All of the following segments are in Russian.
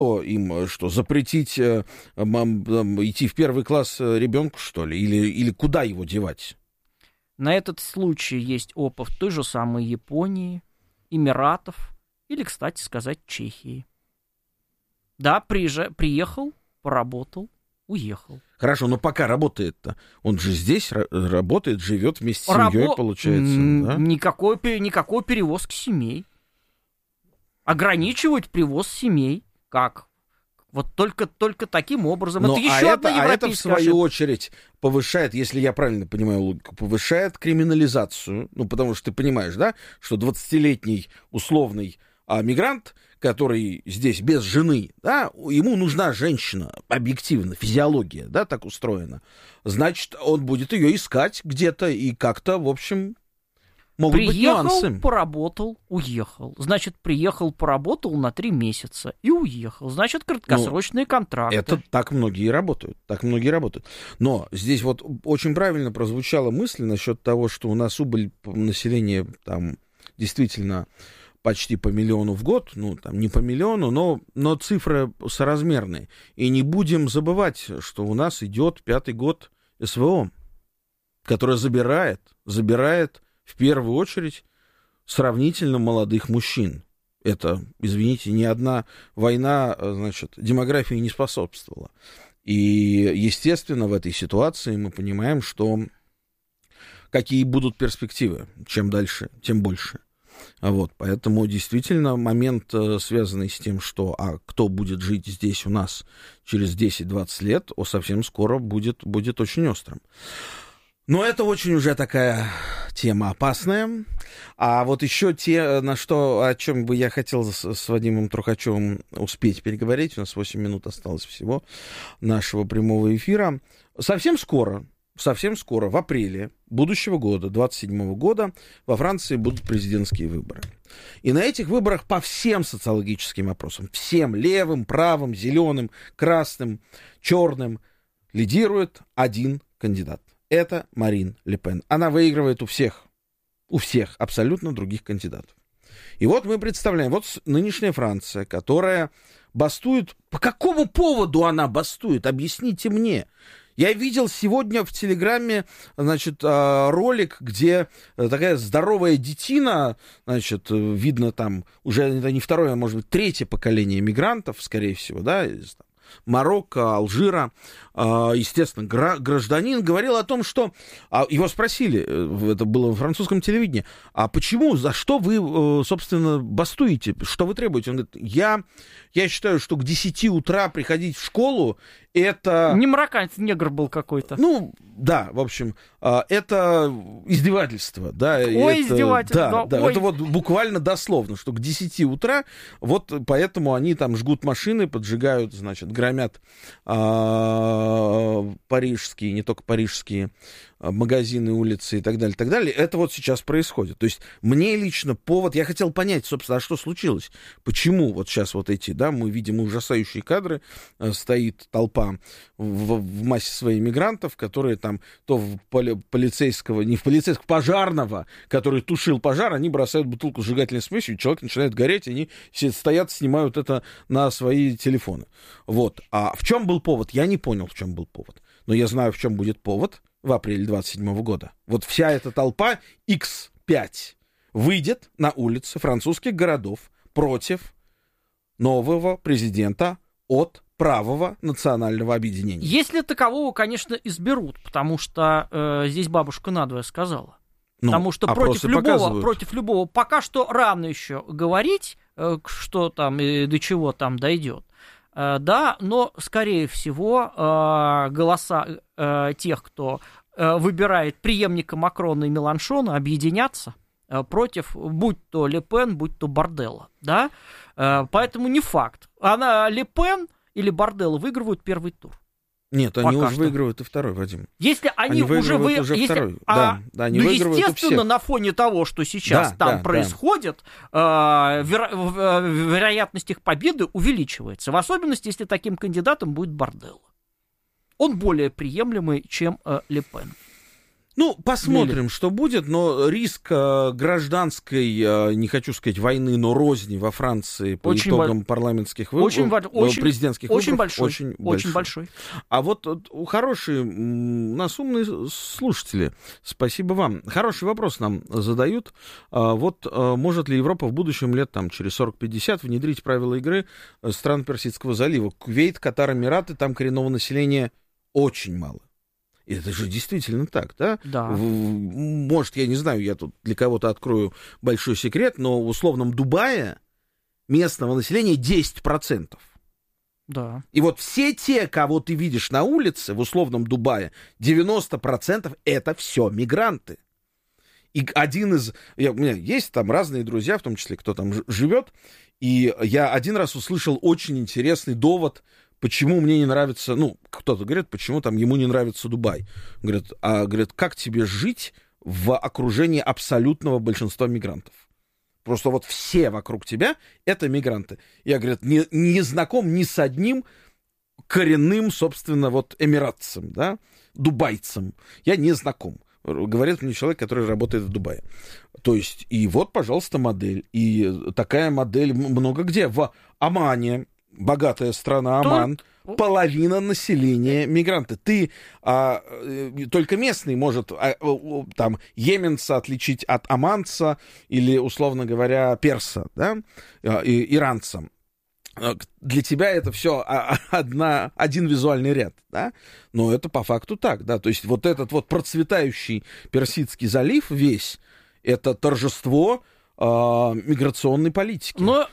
Им что, запретить идти в первый класс ребенку, что ли? Или куда его девать? На этот случай есть опыт той же самой Японии, Эмиратов или, кстати сказать, Чехии. Да, приехал, поработал, уехал. Хорошо, но пока работает-то. Он же здесь работает, живет вместе с семьей, получается. Да? Никакой перевозки семей. Ограничивают привоз семей. Как? Вот только таким образом. Но, это еще одна европейская это, в свою очередь, повышает, если я правильно понимаю логику, повышает криминализацию. Ну, потому что ты понимаешь, да, что 20-летний условный мигрант, который здесь без жены, да, ему нужна женщина, объективно, физиология, да, так устроена. Значит, он будет ее искать где-то и как-то, в общем... Приехал, поработал, уехал. Значит, приехал, поработал на 3 месяца и уехал. Значит, краткосрочные контракты. Это так многие работают. Но здесь вот очень правильно прозвучала мысль насчет того, что у нас убыль населения там действительно почти по миллиону в год. Ну, там не по миллиону, но цифры соразмерные. И не будем забывать, что у нас идет 5-й год СВО, которая забирает в первую очередь сравнительно молодых мужчин. Это, извините, ни одна война, значит, демографии не способствовала. И, естественно, в этой ситуации мы понимаем, что какие будут перспективы. Чем дальше, тем больше. Вот, поэтому действительно момент, связанный с тем, что кто будет жить здесь у нас через 10-20 лет, совсем скоро будет очень острым. Но это очень уже такая тема опасная. А вот еще о чем бы я хотел с Вадимом Трухачевым успеть переговорить, у нас 8 минут осталось всего нашего прямого эфира. Совсем скоро, в апреле будущего года, 27 года, во Франции будут президентские выборы. И на этих выборах по всем социологическим опросам, всем левым, правым, зеленым, красным, черным, лидирует один кандидат. Это Марин Ле Пен. Она выигрывает у всех абсолютно других кандидатов. И вот мы представляем, вот нынешняя Франция, которая бастует. По какому поводу она бастует? Объясните мне. Я видел сегодня в Телеграме, значит, ролик, где такая здоровая детина, значит, видно там уже это не второе, а может быть третье поколение мигрантов, скорее всего, да, из Марокко, Алжира, естественно, гражданин говорил о том, что... Его спросили, это было в французском телевидении, а почему, за что вы, собственно, бастуете, что вы требуете? Он говорит, я считаю, что к 10 утра приходить в школу, это... Не марокканец, негр был какой-то. Ну, да, в общем, это издевательство. Да, издевательство. Да, это вот буквально дословно, что к 10 утра, вот поэтому они там жгут машины, поджигают, значит, громят парижские, не только парижские магазины, улицы и так далее, так далее. Это вот сейчас происходит. То есть мне лично повод... Я хотел понять, собственно, что случилось? Почему вот сейчас вот эти, да, мы видим ужасающие кадры, стоит толпа в массе своих мигрантов, которые там то в пожарного, который тушил пожар, они бросают бутылку сжигательной смесью, человек начинает гореть, они стоят, снимают это на свои телефоны. Вот. А в чем был повод? Я не понял, в чем был повод. Но я знаю, в чем будет повод в апреле 27 года. Вот вся эта толпа X5 выйдет на улицы французских городов против нового президента от правого национального объединения. Если такового, конечно, изберут, потому что здесь бабушка надвое сказала. Потому что против любого пока что рано еще говорить, что там и до чего там дойдет. Да, но, скорее всего, голоса тех, кто выбирает преемника Макрона и Меланшона, объединятся против, будь то Ле Пен, будь то Борделла. Да? Поэтому не факт. Ле Пен или Борделла выигрывают первый тур. Нет, они уже выигрывают и второй, Вадим. Если они уже второй. Да, они выигрывают у всех. Естественно, на фоне того, что сейчас происходит, вероятность их победы увеличивается. В особенности, если таким кандидатом будет Борделла. Он более приемлемый, чем Ле Пен. Ну, посмотрим, что будет, но риск гражданской, не хочу сказать войны, но розни во Франции по итогам парламентских выборов, президентских выборов очень большой. А вот хорошие, у нас умные слушатели, спасибо вам. Хороший вопрос нам задают. Вот может ли Европа в будущем лет там, через 40-50 внедрить правила игры стран Персидского залива? Кувейт, Катар, Эмираты, там коренного населения очень мало. И это же действительно так, да? Да. Может, я не знаю, я тут для кого-то открою большой секрет, но в условном Дубае местного населения 10%. Да. И вот все те, кого ты видишь на улице в условном Дубае, 90% это все мигранты. И один из... У меня есть там разные друзья, в том числе, кто там живет, и я один раз услышал очень интересный довод, почему мне не нравится, ну, кто-то говорит, почему там ему не нравится Дубай. Говорят, как тебе жить в окружении абсолютного большинства мигрантов? Просто вот все вокруг тебя это мигранты. Я, говорят, не знаком ни с одним коренным, собственно, вот эмиратцем, да, дубайцем. Я не знаком. Говорит мне человек, который работает в Дубае. То есть, и вот, пожалуйста, модель. И такая модель много где. В Омане, богатая страна Оман, половина населения мигранты. Ты только местный может там йеменца отличить от оманца или, условно говоря, перса, да, иранца. Для тебя это все один визуальный ряд, да, но это по факту так, да, то есть вот этот вот процветающий Персидский залив весь, это торжество миграционной политики. Но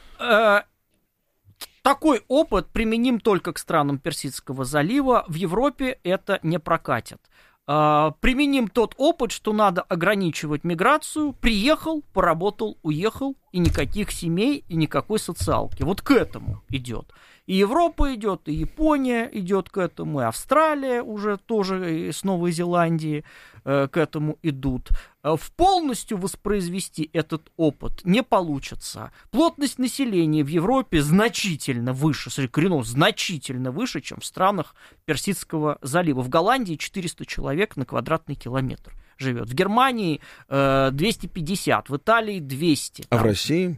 такой опыт применим только к странам Персидского залива, в Европе это не прокатит. Применим тот опыт, что надо ограничивать миграцию, приехал, поработал, уехал, и никаких семей, и никакой социалки. Вот к этому идет. И Европа идет, и Япония идет к этому, и Австралия уже тоже с Новой Зеландии к этому идут. Полностью воспроизвести этот опыт не получится. Плотность населения в Европе значительно выше, значительно выше, чем в странах Персидского залива. В Голландии 400 человек на квадратный километр живет. В Германии 250, в Италии 200. А в России?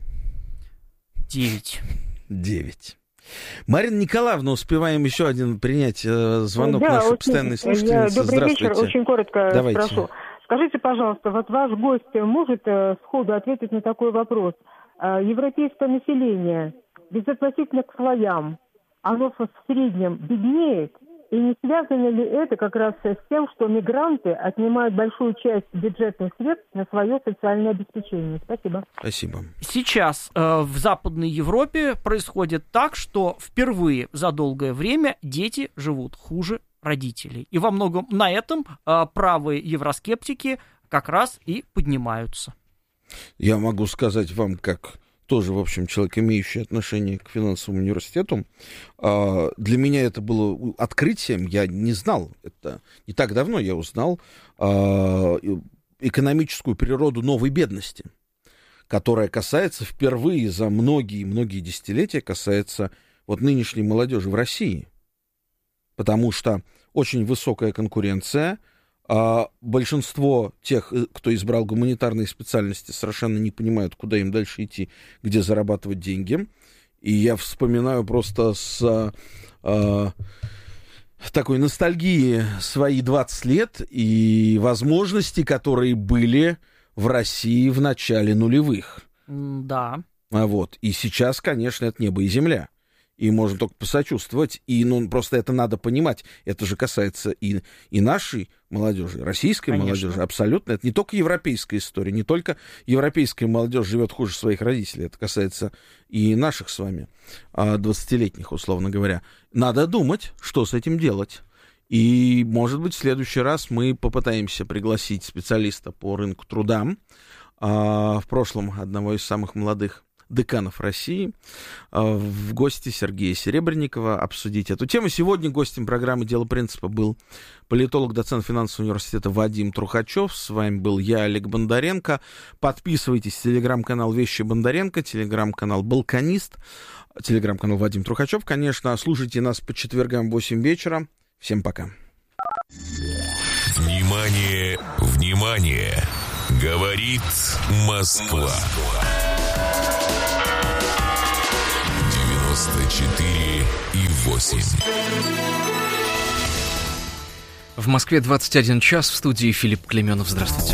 9. Марина Николаевна, успеваем еще один принять звонок нашей постоянной слушательницы. Добрый вечер, очень коротко спрошу. Скажите, пожалуйста, вот ваш гость может сходу ответить на такой вопрос. Европейское население, безотносительно к слоям, оно в среднем беднеет? И не связано ли это как раз с тем, что мигранты отнимают большую часть бюджетных средств на свое социальное обеспечение? Спасибо. Спасибо. Сейчас в Западной Европе происходит так, что впервые за долгое время дети живут хуже родителей. И во многом на этом правые евроскептики как раз и поднимаются. Я могу сказать вам, как тоже, в общем, человек, имеющий отношение к финансовому университету, для меня это было открытием, я не знал, это не так давно я узнал экономическую природу новой бедности, которая касается впервые за многие десятилетия, касается вот нынешней молодежи в России, потому что очень высокая конкуренция, большинство тех, кто избрал гуманитарные специальности, совершенно не понимают, куда им дальше идти, где зарабатывать деньги. И я вспоминаю просто с такой ностальгией свои 20 лет и возможности, которые были в России в начале нулевых. Да. Вот. И сейчас, конечно, это небо и земля. И можно только посочувствовать. И просто это надо понимать. Это же касается и нашей молодежи, российской молодежи. Абсолютно. Это не только европейская история. Не только европейская молодежь живет хуже своих родителей. Это касается и наших с вами 20-летних, условно говоря. Надо думать, что с этим делать. И, может быть, в следующий раз мы попытаемся пригласить специалиста по рынку труда, в прошлом одного из самых молодых деканов России, в гости Сергея Серебренникова, обсудить эту тему. Сегодня гостем программы «Дело принципа» был политолог, доцент финансового университета Вадим Трухачев. С вами был я, Олег Бондаренко. Подписывайтесь на телеграм-канал «Вещи Бондаренко», телеграм-канал «Балканист», телеграм-канал Вадим Трухачев, конечно. Слушайте нас по четвергам в 8 вечера. Всем пока. Внимание! Внимание! Говорит Москва. 94,8. В Москве 21 час, в студии Филипп Клеменов. Здравствуйте.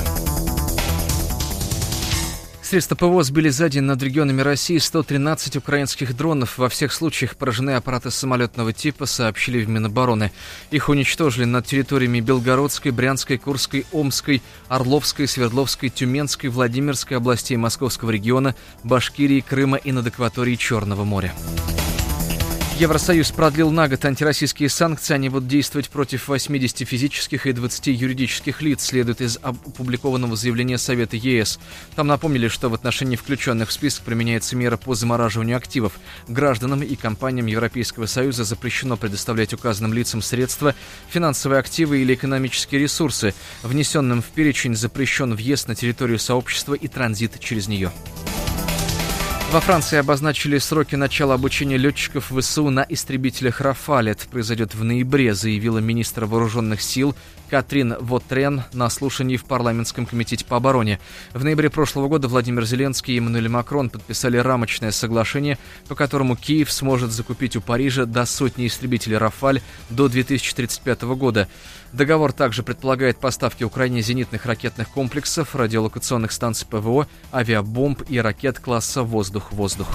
Средства ПВО сбили за день над регионами России 113 украинских дронов. Во всех случаях поражены аппараты самолетного типа, сообщили в Минобороны. Их уничтожили над территориями Белгородской, Брянской, Курской, Омской, Орловской, Свердловской, Тюменской, Владимирской областей Московского региона, Башкирии, Крыма и над акваторией Черного моря. Евросоюз продлил на год антироссийские санкции. Они будут действовать против 80 физических и 20 юридических лиц, следует из опубликованного заявления Совета ЕС. Там напомнили, что в отношении включенных в список применяется мера по замораживанию активов. Гражданам и компаниям Европейского Союза запрещено предоставлять указанным лицам средства, финансовые активы или экономические ресурсы. Внесенным в перечень запрещен въезд на территорию сообщества и транзит через нее. Во Франции обозначили сроки начала обучения летчиков ВСУ на истребителях «Рафаль». Это произойдет в ноябре, заявила министр вооруженных сил Катрин Вотрен на слушании в парламентском комитете по обороне. В ноябре прошлого года Владимир Зеленский и Эммануэль Макрон подписали рамочное соглашение, по которому Киев сможет закупить у Парижа до сотни истребителей «Рафаль» до 2035 года. Договор также предполагает поставки Украине зенитных ракетных комплексов, радиолокационных станций ПВО, авиабомб и ракет класса «Воздух-воздух».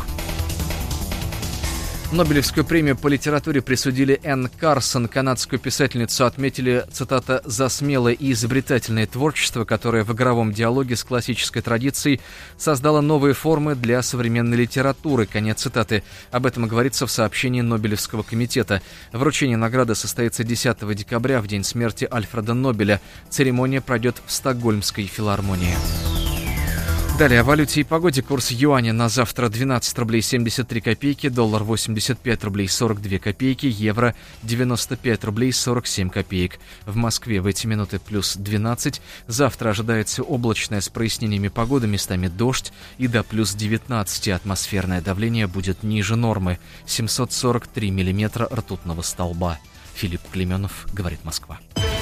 Нобелевскую премию по литературе присудили Энн Карсон. Канадскую писательницу отметили, цитата, «за смелое и изобретательное творчество, которое в игровом диалоге с классической традицией создало новые формы для современной литературы». Конец цитаты. Об этом говорится в сообщении Нобелевского комитета. Вручение награды состоится 10 декабря, в день смерти Альфреда Нобеля. Церемония пройдет в Стокгольмской филармонии. Далее о валюте и погоде. Курс юаня на завтра 12 рублей 73 копейки, доллар 85 рублей 42 копейки, евро 95 рублей 47 копеек. В Москве в эти минуты плюс 12. Завтра ожидается облачная с прояснениями погоды, местами дождь, и до плюс 19 атмосферное давление будет ниже нормы. 743 миллиметра ртутного столба. Филипп Клеменов, говорит Москва.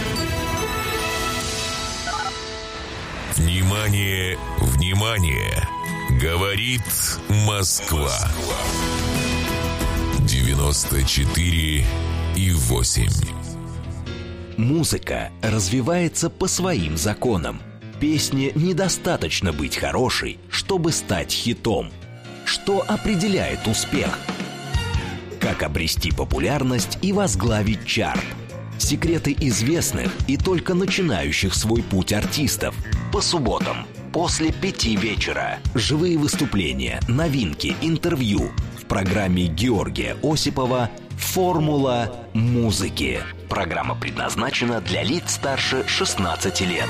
Внимание, внимание! Говорит Москва. 94,8. Музыка развивается по своим законам. Песне недостаточно быть хорошей, чтобы стать хитом. Что определяет успех? Как обрести популярность и возглавить чарт? Секреты известных и только начинающих свой путь артистов. По субботам после 5 вечера. Живые выступления, новинки, интервью. В программе Георгия Осипова «Формула музыки». Программа предназначена для лиц старше 16 лет.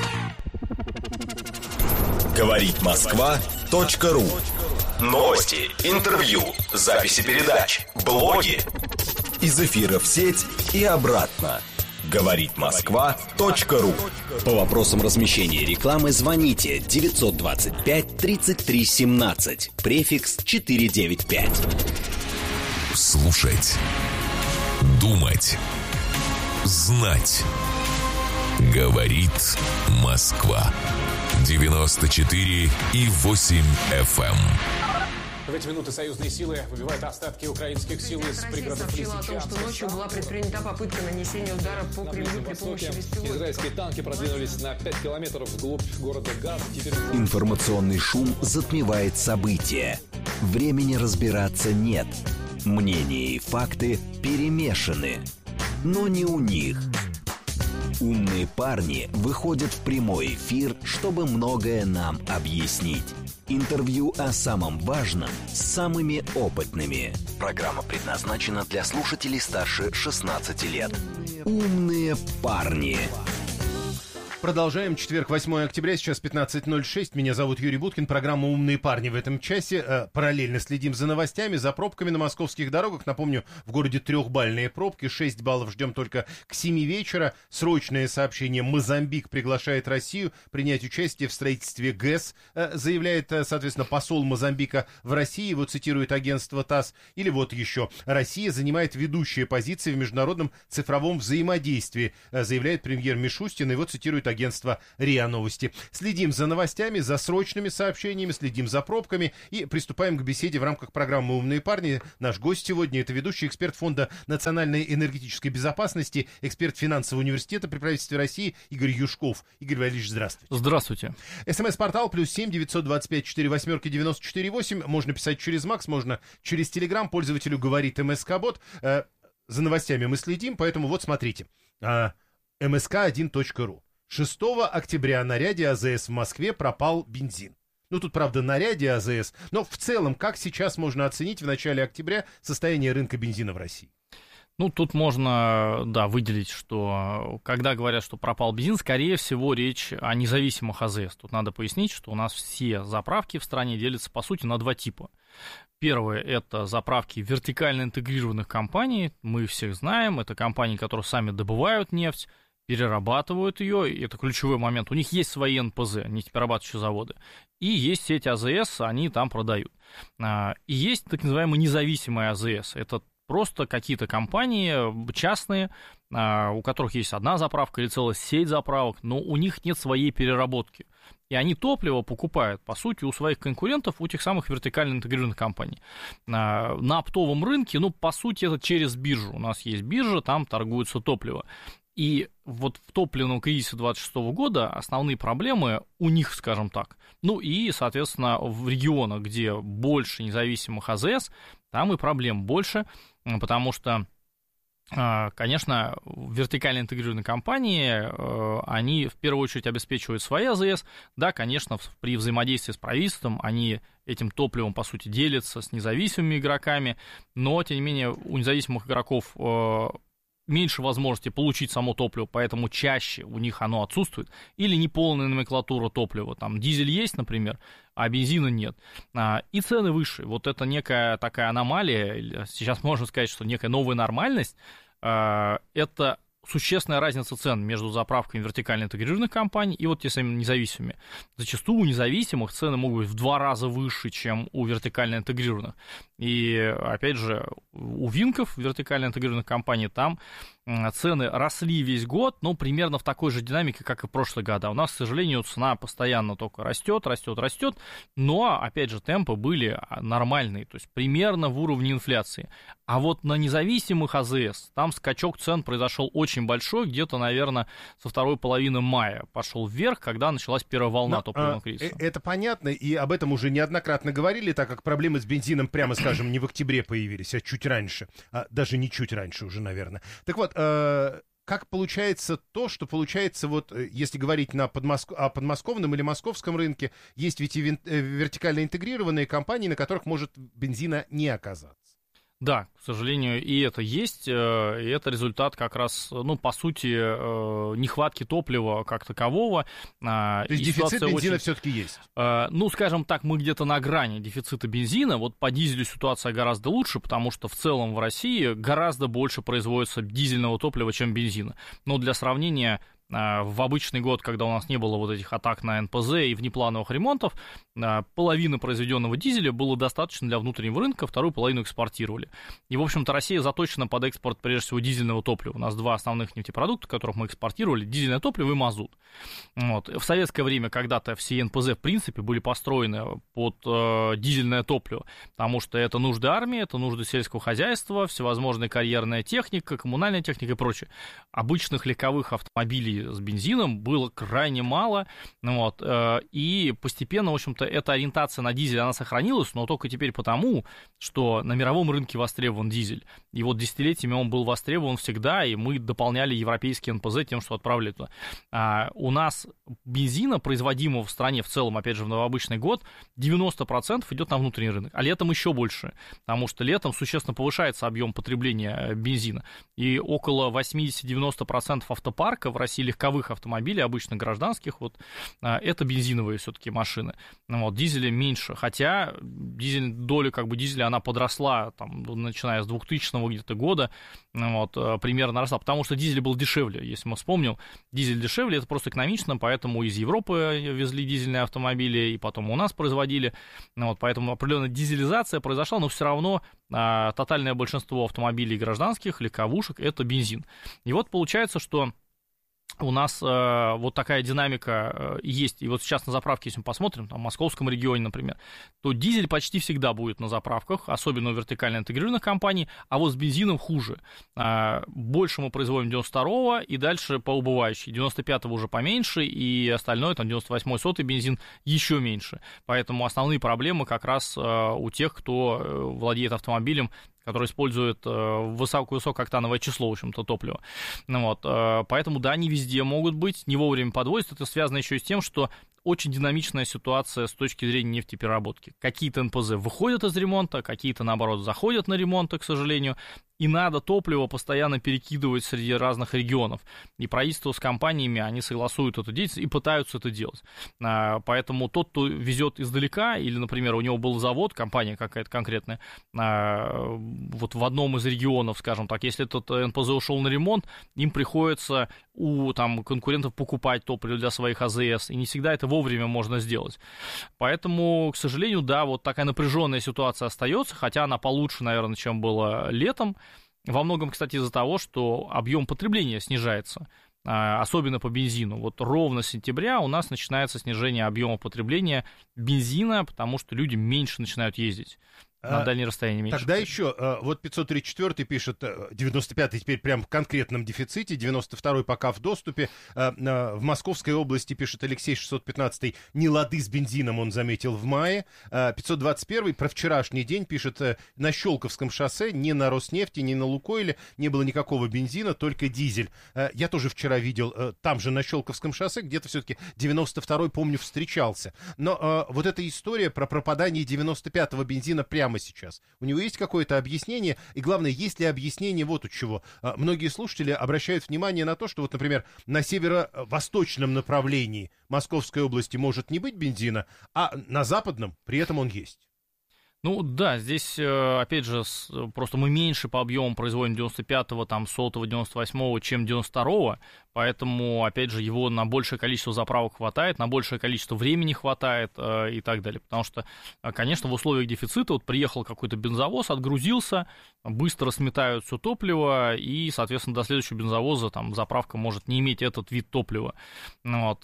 Говорит Москва.ру. Новости, интервью, записи передач, блоги. Из эфира в сеть и обратно. Говорит Москва.ру. По вопросам размещения рекламы звоните 925 33 17, префикс 495. Слушать, думать, знать. Говорит Москва. 94,8 FM. В эти минуты союзные силы выбивают остатки украинских сил из пригородов Лисичанска. Сообщила о том, что ночью была предпринята попытка нанесения удара по Кремлю при помощи беспилотников. Израильские танки продвинулись на 5 километров вглубь города Газ. Информационный шум затмевает события. Времени разбираться нет. Мнения и факты перемешаны. Но не у них. Умные парни выходят в прямой эфир, чтобы многое нам объяснить. Интервью о самом важном с самыми опытными. Программа предназначена для слушателей старше 16 лет. Умные парни. Продолжаем. Четверг, 8 октября, сейчас 15:06. Меня зовут Юрий Буткин. Программа «Умные парни» в этом часе. Параллельно следим за новостями, за пробками на московских дорогах. Напомню, в городе 3-бальные пробки. 6 баллов ждем только к 7 вечера. Срочное сообщение. Мозамбик приглашает Россию принять участие в строительстве ГЭС, заявляет, соответственно, посол Мозамбика в России. Его цитирует агентство ТАСС. Или вот еще. Россия занимает ведущие позиции в международном цифровом взаимодействии, заявляет премьер Мишустин. Его цитирует агентства РИА Новости. Следим за новостями, за срочными сообщениями, следим за пробками и приступаем к беседе в рамках программы «Умные парни». Наш гость сегодня — это ведущий эксперт Фонда национальной энергетической безопасности, эксперт финансового университета при правительстве России Игорь Юшков. Игорь Валерьевич, здравствуйте. Здравствуйте. СМС-портал +7 925 48 94 8. Можно писать через МАКС, можно через Телеграм. Пользователю говорит МСК-бот. За новостями мы следим, поэтому вот смотрите. msk1.ru. 6 октября на ряде АЗС в Москве пропал бензин. Ну, тут, правда, на ряде АЗС, но в целом, как сейчас можно оценить в начале октября состояние рынка бензина в России? Ну, тут можно, да, выделить, что когда говорят, что пропал бензин, скорее всего, речь о независимых АЗС. Тут надо пояснить, что у нас все заправки в стране делятся, по сути, на два типа. Первое – это заправки вертикально интегрированных компаний, мы всех знаем, это компании, которые сами добывают нефть, перерабатывают ее, и это ключевой момент. У них есть свои НПЗ, нефтеперерабатывающие заводы, и есть сеть АЗС, они там продают. И есть так называемые независимые АЗС, это просто какие-то компании частные, у которых есть одна заправка или целая сеть заправок, но у них нет своей переработки. И они топливо покупают, по сути, у своих конкурентов, у тех самых вертикально интегрированных компаний. На оптовом рынке, ну, по сути, это через биржу. У нас есть биржа, там торгуется топливо. И вот в топливном кризисе 2026 года основные проблемы у них, скажем так. Ну и, соответственно, в регионах, где больше независимых АЗС, там и проблем больше, потому что, конечно, вертикально интегрированные компании, они в первую очередь обеспечивают свои АЗС. Да, конечно, при взаимодействии с правительством они этим топливом, по сути, делятся с независимыми игроками, но, тем не менее, у независимых игроков меньше возможности получить само топливо, поэтому чаще у них оно отсутствует, или неполная номенклатура топлива, там дизель есть, например, а бензина нет, и цены выше, вот это некая такая аномалия, сейчас можно сказать, что некая новая нормальность, это существенная разница цен между заправками вертикально интегрированных компаний и вот те самыми независимыми. Зачастую у независимых цены могут быть в 2 раза выше, чем у вертикально интегрированных. И, опять же, у Винков, вертикально интегрированных компаний, там цены росли весь год, но примерно в такой же динамике, как и в прошлые года. У нас, к сожалению, цена постоянно только растет, но, опять же, темпы были нормальные, то есть примерно в уровне инфляции. А вот на независимых АЗС там скачок цен произошел очень большой, где-то, наверное, со второй половины мая пошел вверх, когда началась первая волна топливного кризиса. Это понятно, и об этом уже неоднократно говорили, так как проблемы с бензином, прямо скажем, не в октябре появились, а чуть раньше, даже не чуть раньше уже, наверное. Так вот, как получается то, что получается, вот, если говорить о подмосковном или московском рынке, есть ведь и вертикально интегрированные компании, на которых может бензина не оказаться? Да, к сожалению, и это есть, и это результат как раз, ну, по сути, нехватки топлива как такового. То есть дефицит бензина все-таки есть? Ну, скажем так, мы где-то на грани дефицита бензина. Вот по дизелю ситуация гораздо лучше, потому что в целом в России гораздо больше производится дизельного топлива, чем бензина. Но для сравнения, в обычный год, когда у нас не было вот этих атак на НПЗ и внеплановых ремонтов, половина произведенного дизеля было достаточно для внутреннего рынка, вторую половину экспортировали. И, в общем-то, Россия заточена под экспорт, прежде всего, дизельного топлива. У нас 2 основных нефтепродукта, которых мы экспортировали, дизельное топливо и мазут. Вот. В советское время когда-то все НПЗ, в принципе, были построены под дизельное топливо, потому что это нужды армии, это нужды сельского хозяйства, всевозможная карьерная техника, коммунальная техника и прочее. Обычных легковых автомобилей с бензином было крайне мало, вот, и постепенно, в общем-то, эта ориентация на дизель, она сохранилась, но только теперь потому, что на мировом рынке востребован дизель, и вот десятилетиями он был востребован всегда, и мы дополняли европейские НПЗ тем, что отправляли туда. У нас бензина, производимого в стране в целом, опять же, в новообычный год, 90% идет на внутренний рынок, а летом еще больше, потому что летом существенно повышается объем потребления бензина, и около 80-90% автопарка в России легковых автомобилей, обычно гражданских, вот, это бензиновые все-таки машины. Вот, дизеля меньше, хотя доля как бы дизеля, она подросла, там, начиная с 2000 где-то года, вот, примерно росла, потому что дизель был дешевле, если мы вспомним, дизель дешевле, это просто экономично, поэтому из Европы везли дизельные автомобили, и потом у нас производили, вот, поэтому определенная дизелизация произошла, но все равно тотальное большинство автомобилей гражданских, легковушек, это бензин. И вот получается, что у нас вот такая динамика есть. И вот сейчас на заправке, если мы посмотрим, там, в московском регионе, например, то дизель почти всегда будет на заправках, особенно у вертикально интегрированных компаний, а вот с бензином хуже. Больше мы производим 92-го, и дальше по убывающей. 95-го уже поменьше, и остальное, там, 98-й, 100-й бензин еще меньше. Поэтому основные проблемы как раз у тех, кто владеет автомобилем, который использует высокооктановое число, в общем-то, топлива. Вот, поэтому, да, они везде могут быть, не вовремя подвозят. Это связано еще и с тем, что очень динамичная ситуация с точки зрения нефтепереработки. Какие-то НПЗ выходят из ремонта, какие-то, наоборот, заходят на ремонт, к сожалению, и надо топливо постоянно перекидывать среди разных регионов. И правительство с компаниями, они согласуют эту деятельность и пытаются это делать. Поэтому тот, кто везет издалека, или, например, у него был завод, компания какая-то конкретная, вот в одном из регионов, скажем так, если этот НПЗ ушел на ремонт, им приходится у там, конкурентов покупать топливо для своих АЗС, и не всегда это вовремя можно сделать. Поэтому, к сожалению, да, вот такая напряженная ситуация остается, хотя она получше, наверное, чем было летом. Во многом, кстати, из-за того, что объем потребления снижается, особенно по бензину. Вот ровно с сентября у нас начинается снижение объема потребления бензина, потому что люди меньше начинают ездить. На дальние расстояния меньше. Тогда еще, вот 534 пишет, 95-й теперь прям в конкретном дефиците, 92-й пока в доступе. В Московской области, пишет Алексей 615-й, не лады с бензином он заметил в мае. 521-й про вчерашний день пишет, на Щелковском шоссе ни на Роснефти, ни на Лукойле не было никакого бензина, только дизель. Я тоже вчера видел, там же на Щелковском шоссе, где-то все-таки 92-й, помню, встречался. Но вот эта история про пропадание 95-го бензина прямо сейчас. У него есть какое-то объяснение? И главное, есть ли объяснение вот у чего? Многие слушатели обращают внимание на то, что вот, например, на северо-восточном направлении Московской области может не быть бензина, а на западном при этом он есть. Ну да, здесь, опять же, просто мы меньше по объему производим 95-го, там, 100-го, 98-го, чем 92-го, поэтому, опять же, его на большее количество заправок хватает, на большее количество времени хватает и так далее. Потому что, конечно, в условиях дефицита вот приехал какой-то бензовоз, отгрузился, быстро сметают все топливо, и, соответственно, до следующего бензовоза там заправка может не иметь этот вид топлива. Вот.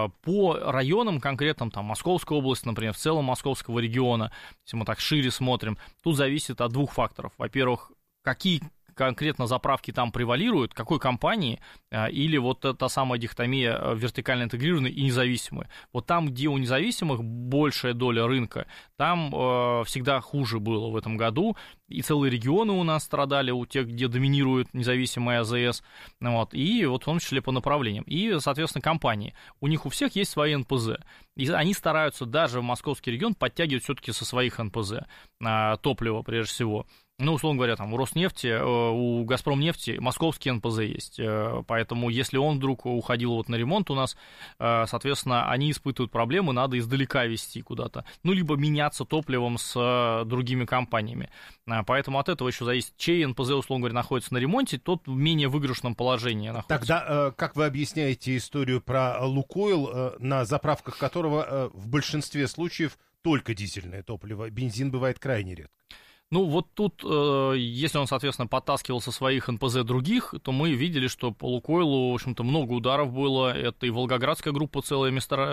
По районам конкретным, там, Московской области, например, в целом Московского региона, если мы так шире смотрим, тут зависит от двух факторов. Во-первых, какие конкретно заправки там превалируют, какой компании, или вот та самая дихотомия вертикально интегрированной и независимой. Вот там, где у независимых большая доля рынка, там всегда хуже было в этом году, и целые регионы у нас страдали, у тех, где доминирует независимая АЗС, вот, и вот в том числе по направлениям. И, соответственно, компании. У них у всех есть свои НПЗ, и они стараются даже в московский регион подтягивать все-таки со своих НПЗ топливо, прежде всего. Ну, условно говоря, там у Роснефти, у Газпромнефти московский НПЗ есть, поэтому если он вдруг уходил вот на ремонт у нас, соответственно, они испытывают проблемы, надо издалека везти куда-то, ну, либо меняться топливом с другими компаниями, поэтому от этого еще зависит, чей НПЗ, условно говоря, находится на ремонте, тот в менее выигрышном положении находится. Тогда как вы объясняете историю про Лукойл, на заправках которого в большинстве случаев только дизельное топливо, бензин бывает крайне редко? Ну, вот тут, если он, соответственно, подтаскивал со своих НПЗ других, то мы видели, что по Лукойлу, в общем-то, много ударов было. Это и Волгоградская группа, целая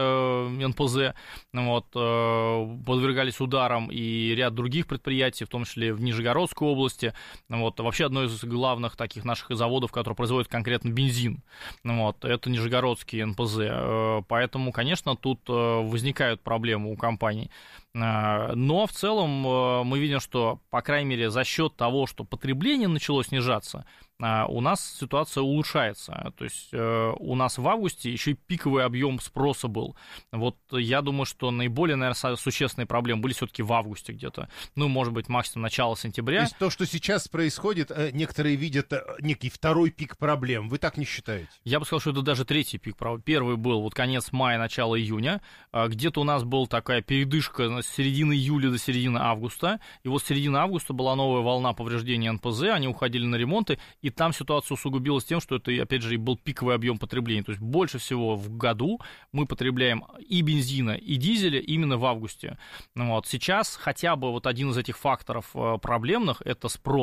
НПЗ, вот, подвергались ударам, и ряд других предприятий, в том числе в Нижегородской области. Вот, вообще, одно из главных таких наших заводов, который производит конкретно бензин, вот, это Нижегородский НПЗ. Поэтому, конечно, тут возникают проблемы у компаний. Но в целом мы видим, что, по крайней мере, за счет того, что потребление начало снижаться, у нас ситуация улучшается. То есть у нас в августе еще и пиковый объем спроса был. Вот я думаю, что наиболее, наверное, существенные проблемы были все-таки в августе где-то. Ну, может быть, максимум начало сентября. То есть то, что сейчас происходит, некоторые видят некий второй пик проблем. Вы так не считаете? Я бы сказал, что это даже третий пик проблем. Первый был вот конец мая, начало июня. Где-то у нас была такая передышка с середины июля до середины августа. И вот с середины августа была новая волна повреждения НПЗ. Они уходили на ремонты. И там ситуация усугубилась тем, что это, опять же, и был пиковый объем потребления. То есть больше всего в году мы потребляем и бензина, и дизеля именно в августе. Вот. Сейчас хотя бы вот один из этих факторов проблемных – это спрос.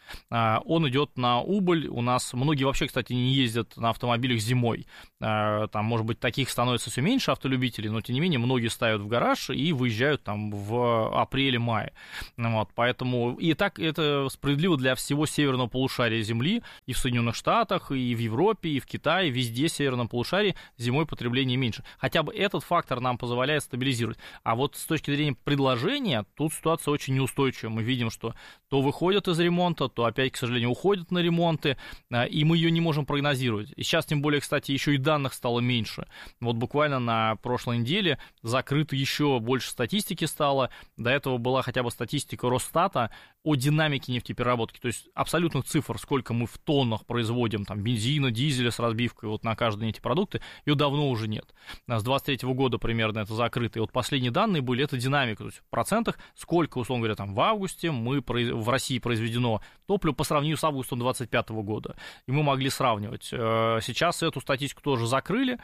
он идет на убыль. У нас многие вообще, кстати, не ездят на автомобилях зимой. Там, может быть, таких становится все меньше автолюбителей, но, тем не менее, многие ставят в гараж и выезжают там в апреле-мае. Вот, поэтому и так это справедливо для всего северного полушария Земли, и в Соединенных Штатах, и в Европе, и в Китае, везде в северном полушарии зимой потребление меньше. Хотя бы этот фактор нам позволяет стабилизировать. А вот с точки зрения предложения, тут ситуация очень неустойчивая. Мы видим, что то выходят из ремонта, то опять, к сожалению, уходят на ремонты, и мы ее не можем прогнозировать. И сейчас, тем более, кстати, еще и данных стало меньше. Вот буквально на прошлой неделе закрыто еще больше статистики стало. До этого была хотя бы статистика Росстата о динамике нефтепереработки, то есть абсолютных цифр, сколько мы в тоннах производим там, бензина, дизеля с разбивкой вот на каждые эти продукты, ее давно уже нет. С 23 года примерно это закрыто. И вот последние данные были, это динамика, то есть в процентах, сколько, условно говоря, там, в августе в России произведено топлива по сравнению с августом 25 года. И мы могли сравнивать. Сейчас эту статистику тоже закрыли.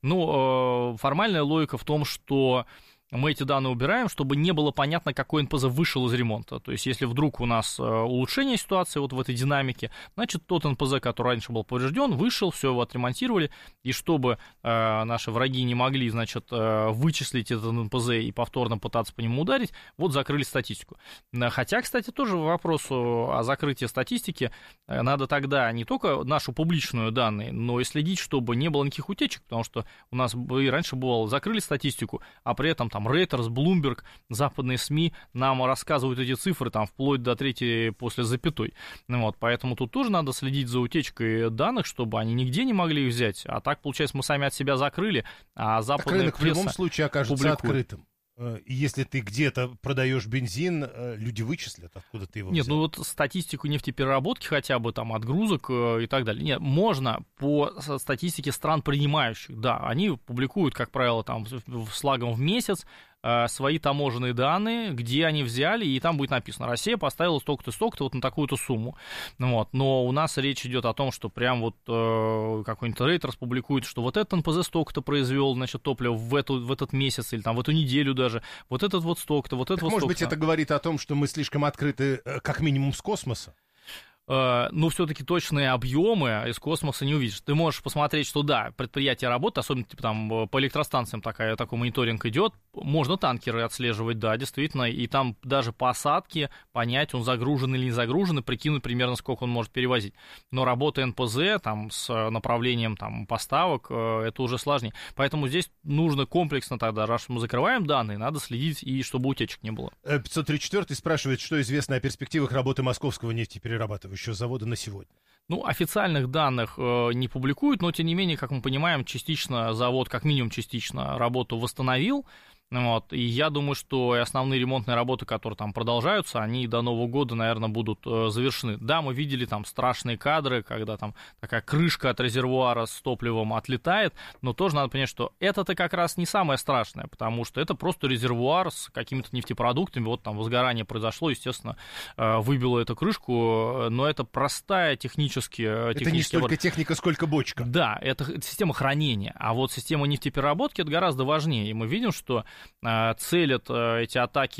Но формальная логика в том, что мы эти данные убираем, чтобы не было понятно, какой НПЗ вышел из ремонта. То есть, если вдруг у нас улучшение ситуации вот в этой динамике, значит, тот НПЗ, который раньше был поврежден, вышел, все его отремонтировали, и чтобы наши враги не могли, значит, вычислить этот НПЗ и повторно пытаться по нему ударить, вот закрыли статистику. Хотя, кстати, тоже вопрос о закрытии статистики, надо тогда не только нашу публичную данные, но и следить, чтобы не было никаких утечек, потому что у нас и раньше бывало, закрыли статистику, а при этом там Reuters, Bloomberg, западные СМИ нам рассказывают эти цифры там вплоть до третьей после запятой. Вот, поэтому тут тоже надо следить за утечкой данных, чтобы они нигде не могли их взять. А так, получается, мы сами от себя закрыли, а западная рынок пресса в любом случае окажется публикует. открытым. И если ты где-то продаешь бензин, люди вычислят, откуда ты его взял. Нет, ну вот статистику нефтепереработки хотя бы, там, отгрузок и так далее. Нет, можно по статистике стран принимающих, да, они публикуют, как правило, там, с лагом в месяц, свои таможенные данные, где они взяли, и там будет написано, Россия поставила столько-то, столько-то, вот на такую-то сумму. Вот. Но у нас речь идет о том, что прям вот какой-нибудь Reuters публикует, что вот этот НПЗ столько-то произвел, значит, топливо в этот месяц или там в эту неделю даже, вот этот вот столько-то, вот этот вот столько-то. Может быть, это говорит о том, что мы слишком открыты как минимум с космоса? Ну, все-таки точные объемы из космоса не увидишь. Ты можешь посмотреть, что да, предприятие работает, особенно типа, там по электростанциям такой мониторинг идет. Можно танкеры отслеживать, да, действительно, и там даже по осадке понять, он загружен или не загружен, и прикинуть примерно, сколько он может перевозить. Но работа НПЗ там, с направлением там, поставок, это уже сложнее. Поэтому здесь нужно комплексно тогда, раз мы закрываем данные, надо следить, и чтобы утечек не было. 534 спрашивает, что известно о перспективах работы московского нефтеперерабатывающего завода на сегодня. Ну, официальных данных не публикуют, но, тем не менее, как мы понимаем, частично завод, как минимум частично, работу восстановил. Вот, и я думаю, что и основные ремонтные работы, которые там продолжаются, они до Нового года, наверное, будут завершены. Да, мы видели там страшные кадры, когда там такая крышка от резервуара с топливом отлетает, но тоже надо понять, что это-то как раз не самое страшное, потому что это просто резервуар с какими-то нефтепродуктами, вот там возгорание произошло, естественно, выбило эту крышку, но это простая технически... Это не столько техника, сколько бочка. Да, это система хранения, а вот система нефтепереработки это гораздо важнее, и мы видим, что целят эти атаки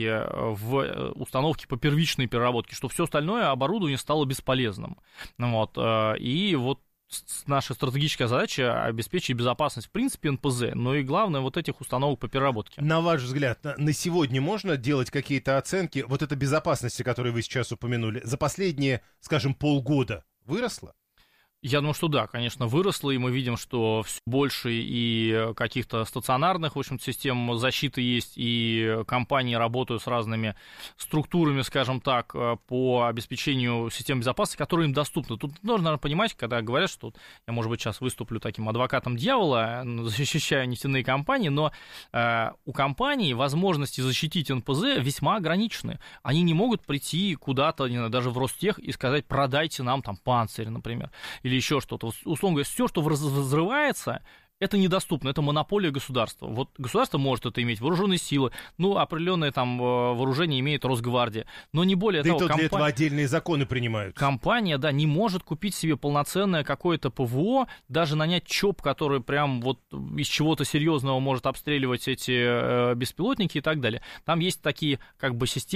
в установке по первичной переработке, что все остальное оборудование стало бесполезным. Вот. И вот наша стратегическая задача обеспечить безопасность в принципе НПЗ, но и главное вот этих установок по переработке. На ваш взгляд, на сегодня можно делать какие-то оценки? Вот эта безопасность, которую вы сейчас упомянули, за последние, скажем, полгода выросла? Я думаю, что да, конечно, выросло, и мы видим, что все больше и каких-то стационарных, в общем, систем защиты есть, и компании работают с разными структурами, скажем так, по обеспечению систем безопасности, которые им доступны. Тут нужно, наверное, понимать, когда говорят, что я, может быть, сейчас выступлю таким адвокатом дьявола, защищая нефтяные компании, но у компаний возможности защитить НПЗ весьма ограничены. Они не могут прийти куда-то, не знаю, даже в Ростех и сказать, продайте нам там панцирь, например, или еще что-то. Условно говоря, все, что взрывается, это недоступно, это монополия государства. Вот государство может это иметь, вооруженные силы, ну, определенное там вооружение имеет Росгвардия, но не более того... Да и то для этого отдельные законы принимаются. Компания, да, не может купить себе полноценное какое-то ПВО, даже нанять ЧОП, который прям вот из чего-то серьезного может обстреливать эти беспилотники и так далее. Там есть такие как бы системы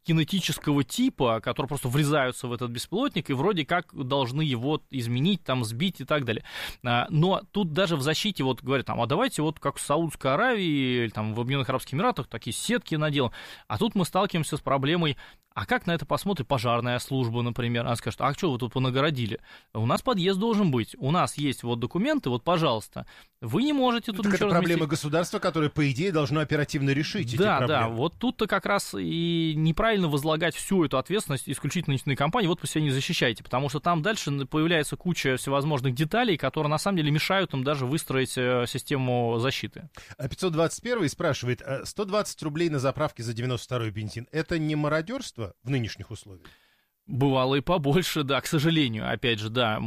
кинетического типа, которые просто врезаются в этот беспилотник и вроде как должны его изменить, там, сбить и так далее. Но тут даже в защите вот говорят, а давайте вот как в Саудовской Аравии или там в Объединенных Арабских Эмиратах такие сетки наделаем. А тут мы сталкиваемся с проблемой, а как на это посмотрит пожарная служба, например? Она скажет, а что вы тут понагородили? У нас подъезд должен быть, у нас есть вот документы, вот, пожалуйста, вы не можете тут ничего это проблема государства, которое, по идее, должно оперативно решить эти проблемы. Да, вот тут-то как раз и неправильно возлагать всю эту ответственность исключительно на нефтяные компании, вот вы себя не защищаете, потому что там дальше появляется куча всевозможных деталей, которые на самом деле мешают им даже выстроить систему защиты. 521 спрашивает, 120 рублей на заправке за 92-й бензин, это не мародерство в нынешних условиях? Бывало и побольше, да, к сожалению, опять же, да,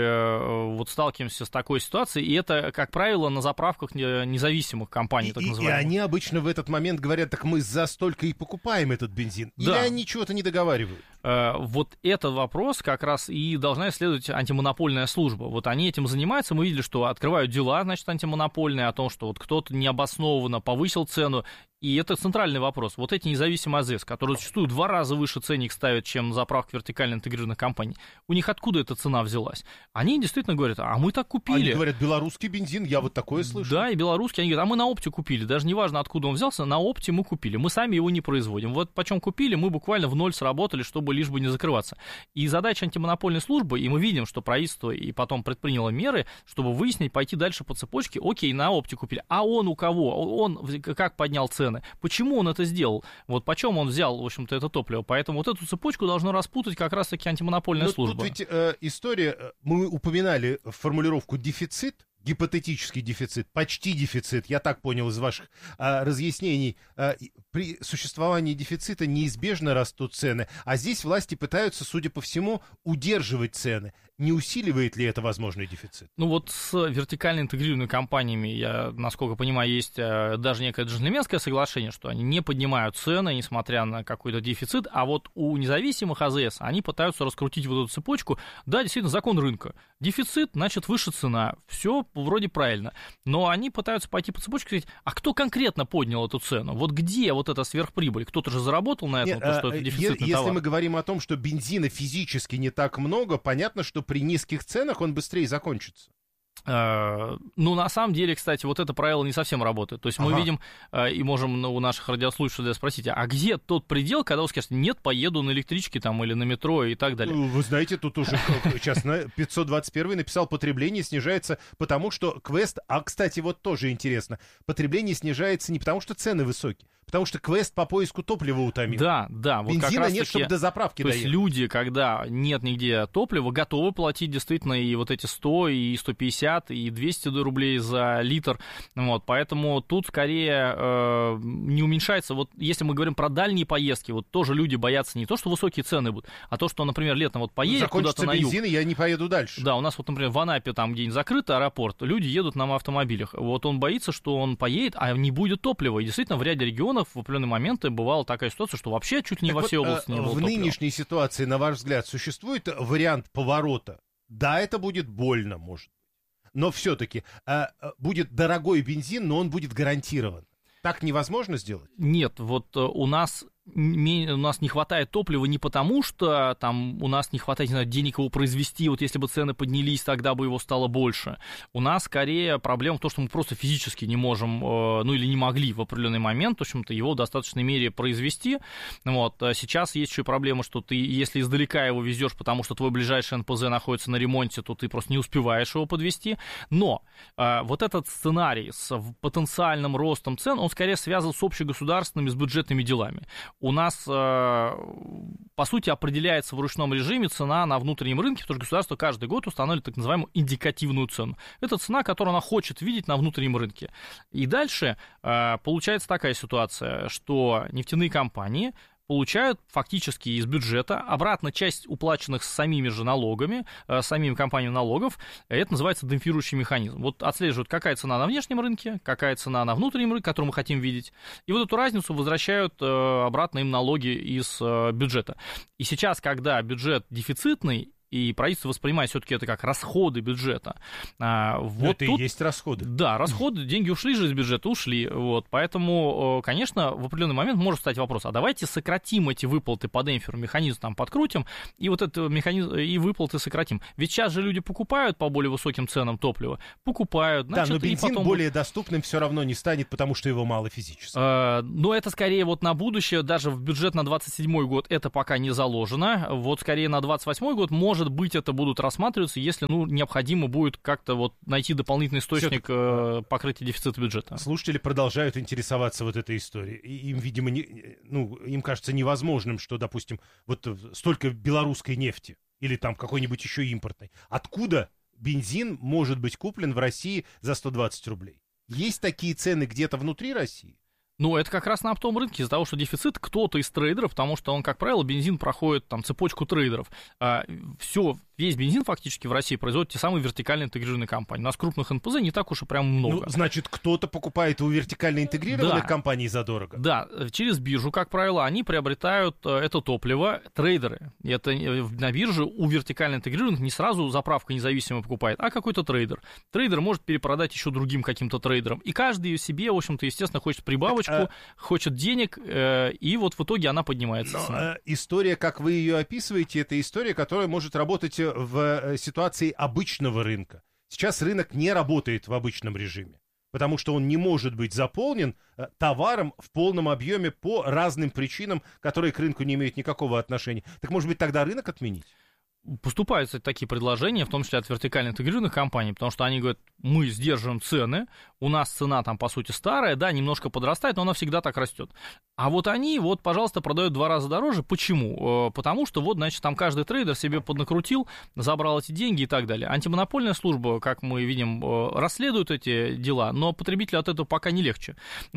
мы вот сталкиваемся с такой ситуацией, и это, как правило, на заправках независимых компаний, так называемых. И они обычно в этот момент говорят, так мы за столько и покупаем этот бензин, да. Или они чего-то не договаривают? Вот этот вопрос как раз и должна исследовать антимонопольная служба. Вот они этим занимаются, мы видели, что открывают дела, значит, антимонопольные, о том, что вот кто-то необоснованно повысил цену. И это центральный вопрос. Вот эти независимые АЗС, которые зачастую 2 раза выше ценник ставят, чем заправки вертикально интегрированных компаний, у них откуда эта цена взялась? Они действительно говорят, а мы так купили. Они говорят, белорусский бензин, я вот такое слышу. Да, и белорусский, они говорят, а мы на опте купили. Даже неважно, откуда он взялся, на опте мы купили. Мы сами его не производим. Вот почем купили, мы буквально в ноль сработали, чтобы лишь бы не закрываться. И задача антимонопольной службы, и мы видим, что правительство и потом предприняло меры, чтобы выяснить, пойти дальше по цепочке, окей, на опте купили. А он у кого? Он как поднял цены? Почему он это сделал? Вот почем он взял, в общем-то, это топливо? Поэтому вот эту цепочку должно распутать как раз-таки антимонопольная служба. Тут ведь история, мы упоминали формулировку «дефицит», гипотетический дефицит, почти дефицит, я так понял из ваших разъяснений, при существовании дефицита неизбежно растут цены, а здесь власти пытаются, судя по всему, удерживать цены. Не усиливает ли это возможный дефицит? Ну вот с вертикально интегрированными компаниями, я, насколько понимаю, есть даже некое джентльменское соглашение, что они не поднимают цены, несмотря на какой-то дефицит, а вот у независимых АЗС они пытаются раскрутить вот эту цепочку. Да, действительно, закон рынка. Дефицит, значит, выше цена. Все вроде правильно. Но они пытаются пойти по цепочке и сказать, а кто конкретно поднял эту цену? Вот где вот эта сверхприбыль? Кто-то же заработал на этом, потому что это дефицитный товар. Если мы говорим о том, что бензина физически не так много, понятно, что при низких ценах он быстрее закончится. Ну, на самом деле, кстати, вот это правило не совсем работает. То есть мы видим и можем у наших радиослушателей спросить, а где тот предел, когда вы скажете, нет, поеду на электричке там или на метро и так далее? Вы знаете, тут уже сейчас 521 написал, потребление снижается потому, что Квест, а, кстати, вот тоже интересно, потребление снижается не потому, что цены высокие, потому что Квест по поиску топлива утомил. Да. Вот бензина нет, чтобы до заправки доехать. То есть люди, когда нет нигде топлива, готовы платить действительно и вот эти 100, и 150, и 200 рублей за литр, вот, поэтому тут скорее не уменьшается, вот если мы говорим про дальние поездки, вот тоже люди боятся не то, что высокие цены будут, а то, что, например, летом вот поедет куда-то на юг. Закончится бензин, и я не поеду дальше. Да, у нас вот, например, в Анапе там где-нибудь закрыт аэропорт, люди едут на автомобилях, вот он боится, что он поедет, а не будет топлива, и действительно в ряде регионов в определенные моменты бывала такая ситуация, что вообще чуть ли не во всей области не было топлива. В нынешней ситуации, на ваш взгляд, существует вариант поворота? Да, это будет больно, может. Но все-таки будет дорогой бензин, но он будет гарантирован. Так невозможно сделать? Нет, вот у нас не хватает топлива не потому, что там у нас не хватает, не знаю, денег его произвести, вот если бы цены поднялись, тогда бы его стало больше. У нас скорее проблема в том, что мы просто физически не можем, ну или не могли в определенный момент, в общем-то, его в достаточной мере произвести. Вот. Сейчас есть еще проблема, что ты, если издалека его везешь, потому что твой ближайший НПЗ находится на ремонте, то ты просто не успеваешь его подвести. Но вот этот сценарий с потенциальным ростом цен, он скорее связан с общегосударственными, с бюджетными делами. У нас, по сути, определяется в ручном режиме цена на внутреннем рынке, потому что государство каждый год устанавливает так называемую индикативную цену. Это цена, которую она хочет видеть на внутреннем рынке. И дальше получается такая ситуация, что нефтяные компании получают фактически из бюджета обратно часть уплаченных самими же налогами, самими компаниями налогов. Это называется демпфирующий механизм. Вот отслеживают, какая цена на внешнем рынке, какая цена на внутреннем рынке, которую мы хотим видеть. И вот эту разницу возвращают обратно им налоги из бюджета. И сейчас, когда бюджет дефицитный, и правительство воспринимает все-таки это как расходы бюджета. Вот это тут, и есть расходы. Да, расходы, деньги ушли же из бюджета, ушли. Вот, поэтому, конечно, в определенный момент может встать вопрос, а давайте сократим эти выплаты по демпферу, механизм там подкрутим, и вот этот механизм, и выплаты сократим. Ведь сейчас же люди покупают по более высоким ценам топливо, покупают. Значит, да, но бензин потом более доступным все равно не станет, потому что его мало физически. Но это скорее вот на будущее, даже в бюджет на 27-й год это пока не заложено. Вот скорее на 28-й год, может быть, это будут рассматриваться, если, необходимо будет как-то вот найти дополнительный источник покрытия дефицита бюджета. Слушатели продолжают интересоваться вот этой историей. И им, видимо, им кажется невозможным, что, допустим, вот столько белорусской нефти или там какой-нибудь еще импортной. Откуда бензин может быть куплен в России за 120 рублей? Есть такие цены где-то внутри России? Это как раз на оптовом рынке из-за того, что дефицит кто-то из трейдеров, потому что он, как правило, бензин проходит там цепочку трейдеров. Весь бензин фактически в России производят те самые вертикально интегрированные компании. У нас крупных НПЗ не так уж и прям много. Значит, кто-то покупает у вертикально интегрированных компаний задорого? Да, через биржу, как правило, они приобретают это топливо, трейдеры. Это на бирже у вертикально интегрированных не сразу заправка независимо покупает, а какой-то трейдер. Трейдер может перепродать еще другим каким-то трейдерам. И каждый себе, в общем-то, естественно, хочет прибавочку, хочет денег, и вот в итоге она поднимается. Но история, как вы ее описываете, это история, которая может работать в ситуации обычного рынка. Сейчас рынок не работает в обычном режиме, потому что он не может быть заполнен товаром в полном объеме по разным причинам, которые к рынку не имеют никакого отношения. Так, может быть, тогда рынок отменить? Поступают, кстати, такие предложения, в том числе от вертикально интегрированных компаний, потому что они говорят, мы сдерживаем цены, у нас цена там, по сути, старая, да, немножко подрастает, но она всегда так растет. А вот они, пожалуйста, продают в 2 раза дороже. Почему? Потому что, значит, там каждый трейдер себе поднакрутил, забрал эти деньги и так далее. Антимонопольная служба, как мы видим, расследует эти дела, но потребителю от этого пока не легче.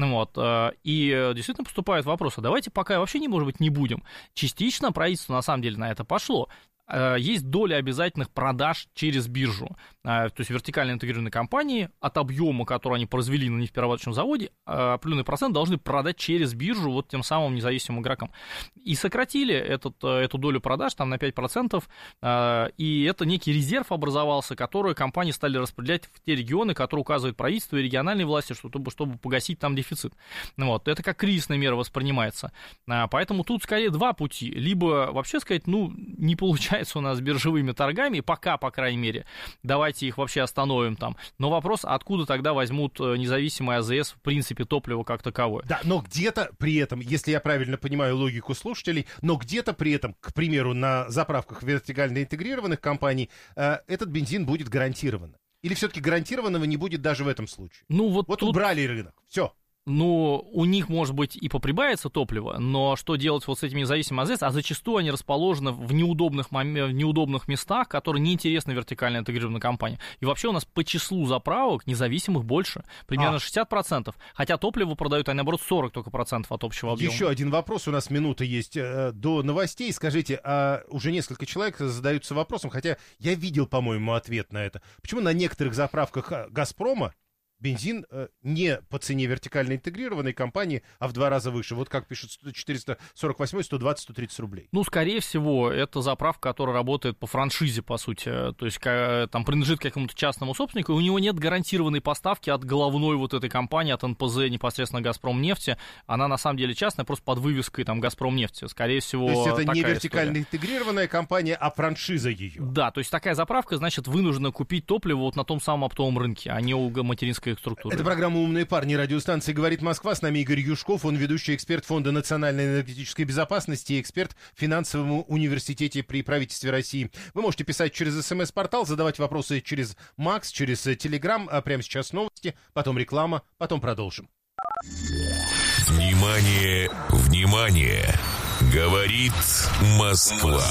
И действительно поступают вопросы, давайте пока вообще, может быть, не будем. Частично правительство, на самом деле, на это пошло. Есть доля обязательных продаж через биржу. То есть вертикально интегрированные компании от объема, который они произвели на нефтеперерабатывающем заводе, определенный процент должны продать через биржу тем самым независимым игрокам. И сократили эту долю продаж там, на 5%, и это некий резерв образовался, который компании стали распределять в те регионы, которые указывает правительство и региональные власти, чтобы погасить там дефицит. Это как кризисная мера воспринимается. Поэтому тут скорее 2 пути. Либо вообще сказать, не получается у нас с биржевыми торгами, пока, по крайней мере, давайте их вообще остановим там. Но вопрос, откуда тогда возьмут независимые АЗС, в принципе, топливо как таковое. Да, но где-то при этом, если я правильно понимаю логику слушателей, но где-то при этом, к примеру, на заправках вертикально интегрированных компаний, этот бензин будет гарантирован. Или все-таки гарантированного не будет даже в этом случае? Тут... убрали рынок, все. У них, может быть, и поприбавится топливо, но что делать с этими независимыми АЗС? А зачастую они расположены в неудобных местах, которые неинтересны вертикально интегрированной компании. И вообще у нас по числу заправок независимых больше, примерно 60%, хотя топливо продают, а наоборот 40% только процентов от общего объема. Еще один вопрос, у нас минута есть до новостей. Скажите, уже несколько человек задаются вопросом, хотя я видел, по-моему, ответ на это. Почему на некоторых заправках «Газпрома» бензин не по цене вертикально интегрированной компании, а в 2 раза выше? Вот как пишут 448, 120, 130 рублей. Скорее всего, это заправка, которая работает по франшизе, по сути. То есть там принадлежит какому-то частному собственнику, и у него нет гарантированной поставки от головной этой компании, от НПЗ, непосредственно «Газпромнефти». Она на самом деле частная, просто под вывеской там «Газпромнефти». Скорее всего, то есть это такая не вертикально интегрированная компания, а франшиза ее. Да, то есть такая заправка, значит, вынуждена купить топливо на том самом оптовом рынке, а не у материнской структуры. Это программа «Умные парни», радиостанции «Говорит Москва». С нами Игорь Юшков, он ведущий эксперт Фонда национальной энергетической безопасности и эксперт в финансовом университете при правительстве России. Вы можете писать через СМС-портал, задавать вопросы через Макс, через Телеграм. А прямо сейчас новости, потом реклама, потом продолжим. Внимание, внимание! Говорит Москва.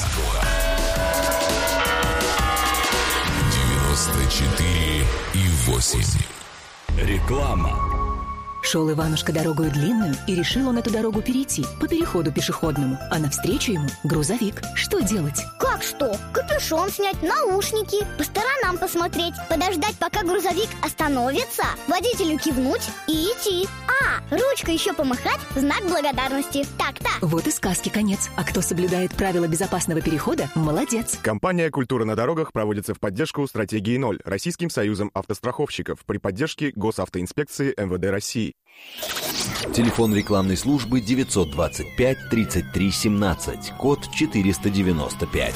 94,8. Реклама. Шел Иванушка дорогою длинную, и решил он эту дорогу перейти по переходу пешеходному, а навстречу ему грузовик. Что делать? Как что? капюшон снять, наушники, по сторонам посмотреть, подождать, пока грузовик остановится, водителю кивнуть и идти. Ручкой еще помахать, знак благодарности. Так-то. Вот и сказки конец. А кто соблюдает правила безопасного перехода, молодец. Компания «Культура на дорогах» проводится в поддержку стратегии 0 Российским союзом автостраховщиков при поддержке Госавтоинспекции МВД России. Телефон рекламной службы 925 33 17, код 495.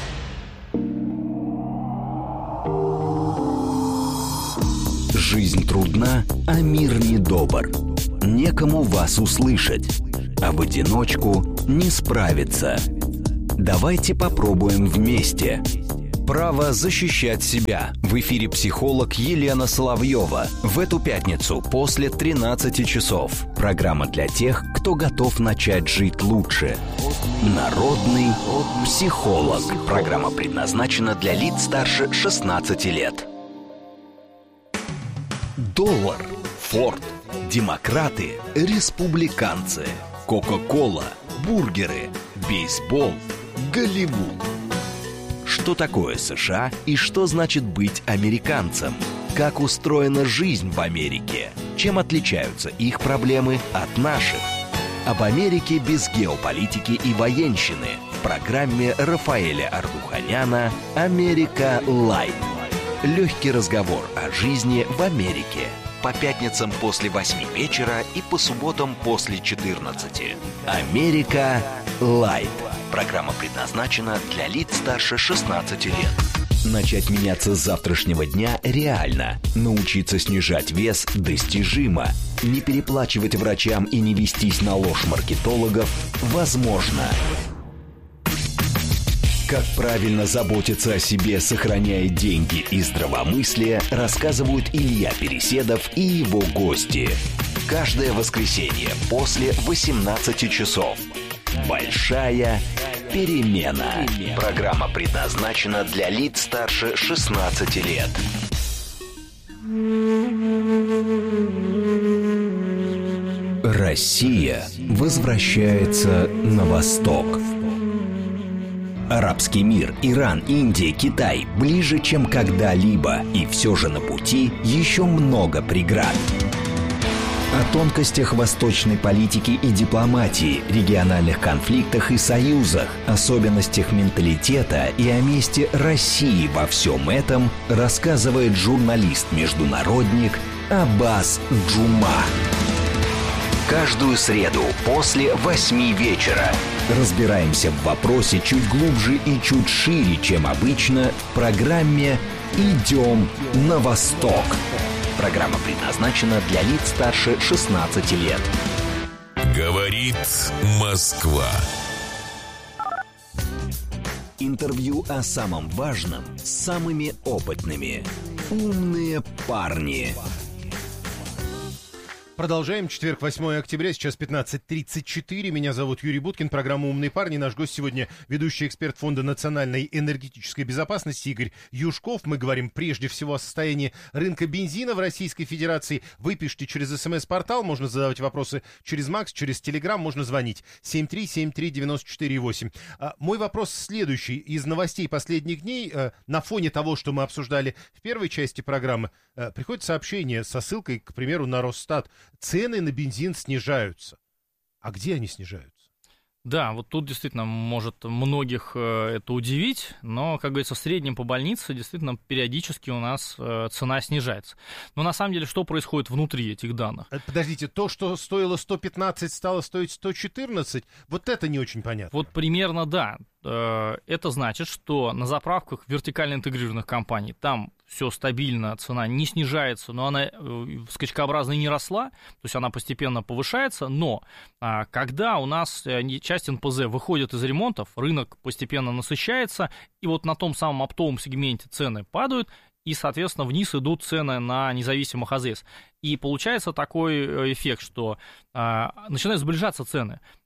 Жизнь трудна, а мир недобр. Некому вас услышать, а в одиночку не справиться. Давайте попробуем вместе. Право защищать себя. В эфире психолог Елена Соловьева. В эту пятницу после 13 часов. Программа для тех, кто готов начать жить лучше. Народный психолог. Программа предназначена для лиц старше 16 лет. Доллар, Форд, демократы, республиканцы, Кока-кола, бургеры, бейсбол, Голливуд. Что такое США и что значит быть американцем? Как устроена жизнь в Америке? Чем отличаются их проблемы от наших? Об Америке без геополитики и военщины в программе Рафаэля Ардуханяна «Америка Лайт». Легкий разговор о жизни в Америке. По пятницам после 8 вечера и по субботам после 14. «Америка Лайт». Программа предназначена для лиц старше 16 лет. Начать меняться с завтрашнего дня реально. Научиться снижать вес достижимо. Не переплачивать врачам и не вестись на ложь маркетологов возможно. Как правильно заботиться о себе, сохраняя деньги и здравомыслие, рассказывают Илья Переседов и его гости. Каждое воскресенье после 18 часов. Большая перемена. Программа предназначена для лиц старше 16 лет. Россия возвращается на восток. Арабский мир, Иран, Индия, Китай ближе, чем когда-либо, и все же на пути еще много преград. О тонкостях восточной политики и дипломатии, региональных конфликтах и союзах, особенностях менталитета и о месте России во всем этом рассказывает журналист-международник Аббас Джума. Каждую среду после 8 вечера разбираемся в вопросе чуть глубже и чуть шире, чем обычно, в программе «Идем на восток». Программа предназначена для лиц старше 16 лет. Говорит Москва. Интервью о самом важном с самыми опытными. Умные парни. Продолжаем. Четверг, 8 октября, сейчас 15:34. Меня зовут Юрий Буткин, программа «Умные парни». Наш гость сегодня ведущий эксперт Фонда национальной энергетической безопасности Игорь Юшков. Мы говорим прежде всего о состоянии рынка бензина в Российской Федерации. Вы пишите через СМС-портал, можно задавать вопросы через МАКС, через Телеграм, можно звонить 7373948. Мой вопрос следующий. Из новостей последних дней, на фоне того, что мы обсуждали в первой части программы, приходит сообщение со ссылкой, к примеру, на Росстат. Цены на бензин снижаются. А где они снижаются? Да, вот тут действительно может многих это удивить, но, как говорится, в среднем по больнице действительно периодически у нас цена снижается. Но на самом деле, что происходит внутри этих данных? Подождите, то, что стоило 115, стало стоить 114, вот это не очень понятно. Вот примерно да. Это значит, что на заправках вертикально интегрированных компаний там все стабильно, цена не снижается, но она скачкообразно не росла, то есть она постепенно повышается, но когда у нас часть НПЗ выходит из ремонтов, рынок постепенно насыщается, и вот на том самом оптовом сегменте цены падают, и, соответственно, вниз идут цены на независимых АЗС. И получается такой эффект, что начинают сближаться цены.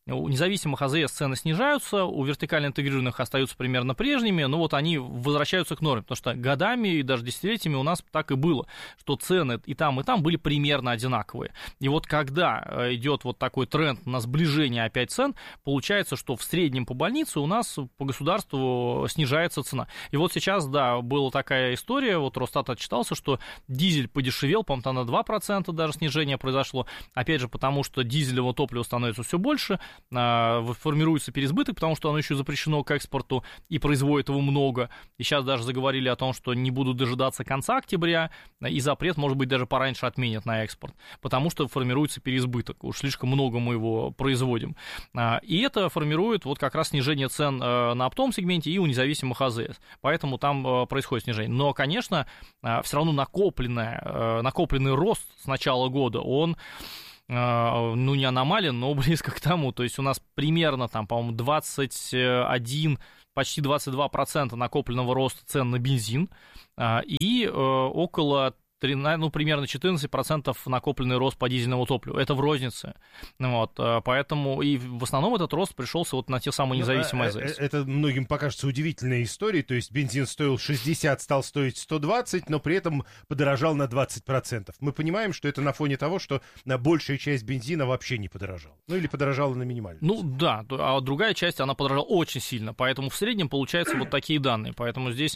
у независимых АЗС цены снижаются, у вертикально интегрированных остаются примерно прежними, но вот они возвращаются к норме, потому что годами и даже десятилетиями у нас так и было, что цены и там были примерно одинаковые. И вот когда идет вот такой тренд на сближение опять цен, получается, что в среднем по больнице у нас по государству снижается цена. И вот сейчас, да, была такая история, вот Росстат отчитался, что дизель подешевел, по-моему, там на 2% даже снижение произошло, опять же, потому что дизельного топлива становится все больше, формируется переизбыток, потому что оно еще запрещено к экспорту и производит его много. И сейчас даже заговорили о том, что не будут дожидаться конца октября, и запрет, может быть, даже пораньше отменят на экспорт, потому что формируется переизбыток, уж слишком много мы его производим. И это формирует вот как раз снижение цен на оптовом сегменте и у независимых АЗС, поэтому там происходит снижение. Но, конечно, все равно накопленный рост с начала года, он не аномален, но близко к тому. То есть у нас примерно, там, по-моему, 21, почти 22% накопленного роста цен на бензин и около примерно 14% накопленный рост по дизельному топливу. Это в рознице. Вот, поэтому и в основном этот рост пришелся вот на те самые независимые АЗС. Это многим покажется удивительной историей. То есть бензин стоил 60, стал стоить 120, но при этом подорожал на 20%. Мы понимаем, что это на фоне того, что большая часть бензина вообще не подорожала. Или подорожала на минимальную. Да, а другая часть, она подорожала очень сильно. Поэтому в среднем получаются вот такие данные. Поэтому здесь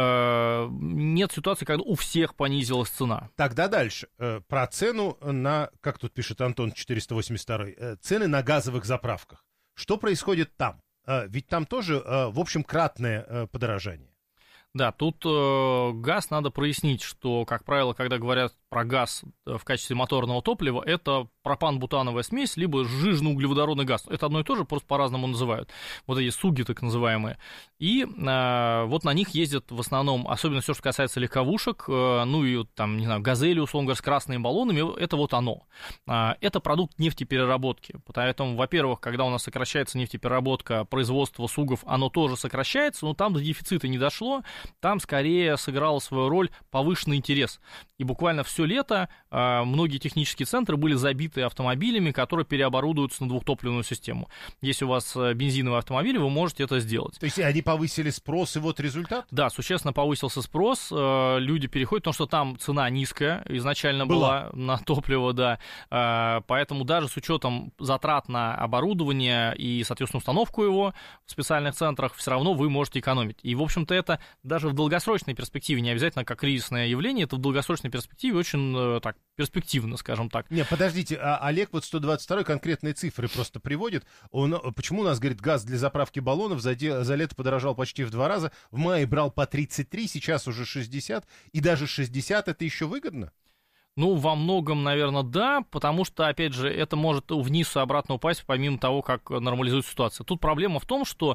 нет ситуации, когда у всех понизилась цена. Тогда дальше. Про цену на, как тут пишет Антон 482, цены на газовых заправках. Что происходит там? Ведь там тоже, в общем, кратное подорожание. Да, тут газ надо прояснить, что, как правило, когда говорят про газ в качестве моторного топлива, это пропан-бутановая смесь, либо жижно-углеводородный газ. Это одно и то же, просто по-разному называют. Вот эти СУГи так называемые. И вот на них ездят в основном, особенно все, что касается легковушек, и там, не знаю, газели, условно говоря, с красными баллонами, это вот оно. Это продукт нефтепереработки. Поэтому, во-первых, когда у нас сокращается нефтепереработка, производство СУГов, оно тоже сокращается, но там до дефицита не дошло, там скорее сыграл свою роль повышенный интерес. И буквально все лето многие технические центры были забиты автомобилями, которые переоборудуются на двухтопливную систему. Если у вас бензиновый автомобиль, вы можете это сделать. То есть они повысили спрос, и вот результат? Да, существенно повысился спрос, люди переходят, потому что там цена низкая изначально была на топливо, да, поэтому даже с учетом затрат на оборудование и, соответственно, установку его в специальных центрах, все равно вы можете экономить. И, в общем-то, это даже в долгосрочной перспективе, не обязательно как кризисное явление, это в долгосрочной перспективе очень так перспективно, скажем так. Не, подождите, Олег вот 122 конкретные цифры просто приводит. Почему у нас, говорит, газ для заправки баллонов за лето подорожал почти в 2 раза, в мае брал по 33, сейчас уже 60, и даже 60 это еще выгодно? Во многом, наверное, да, потому что, опять же, это может вниз и обратно упасть, помимо того, как нормализуется ситуация. Тут проблема в том, что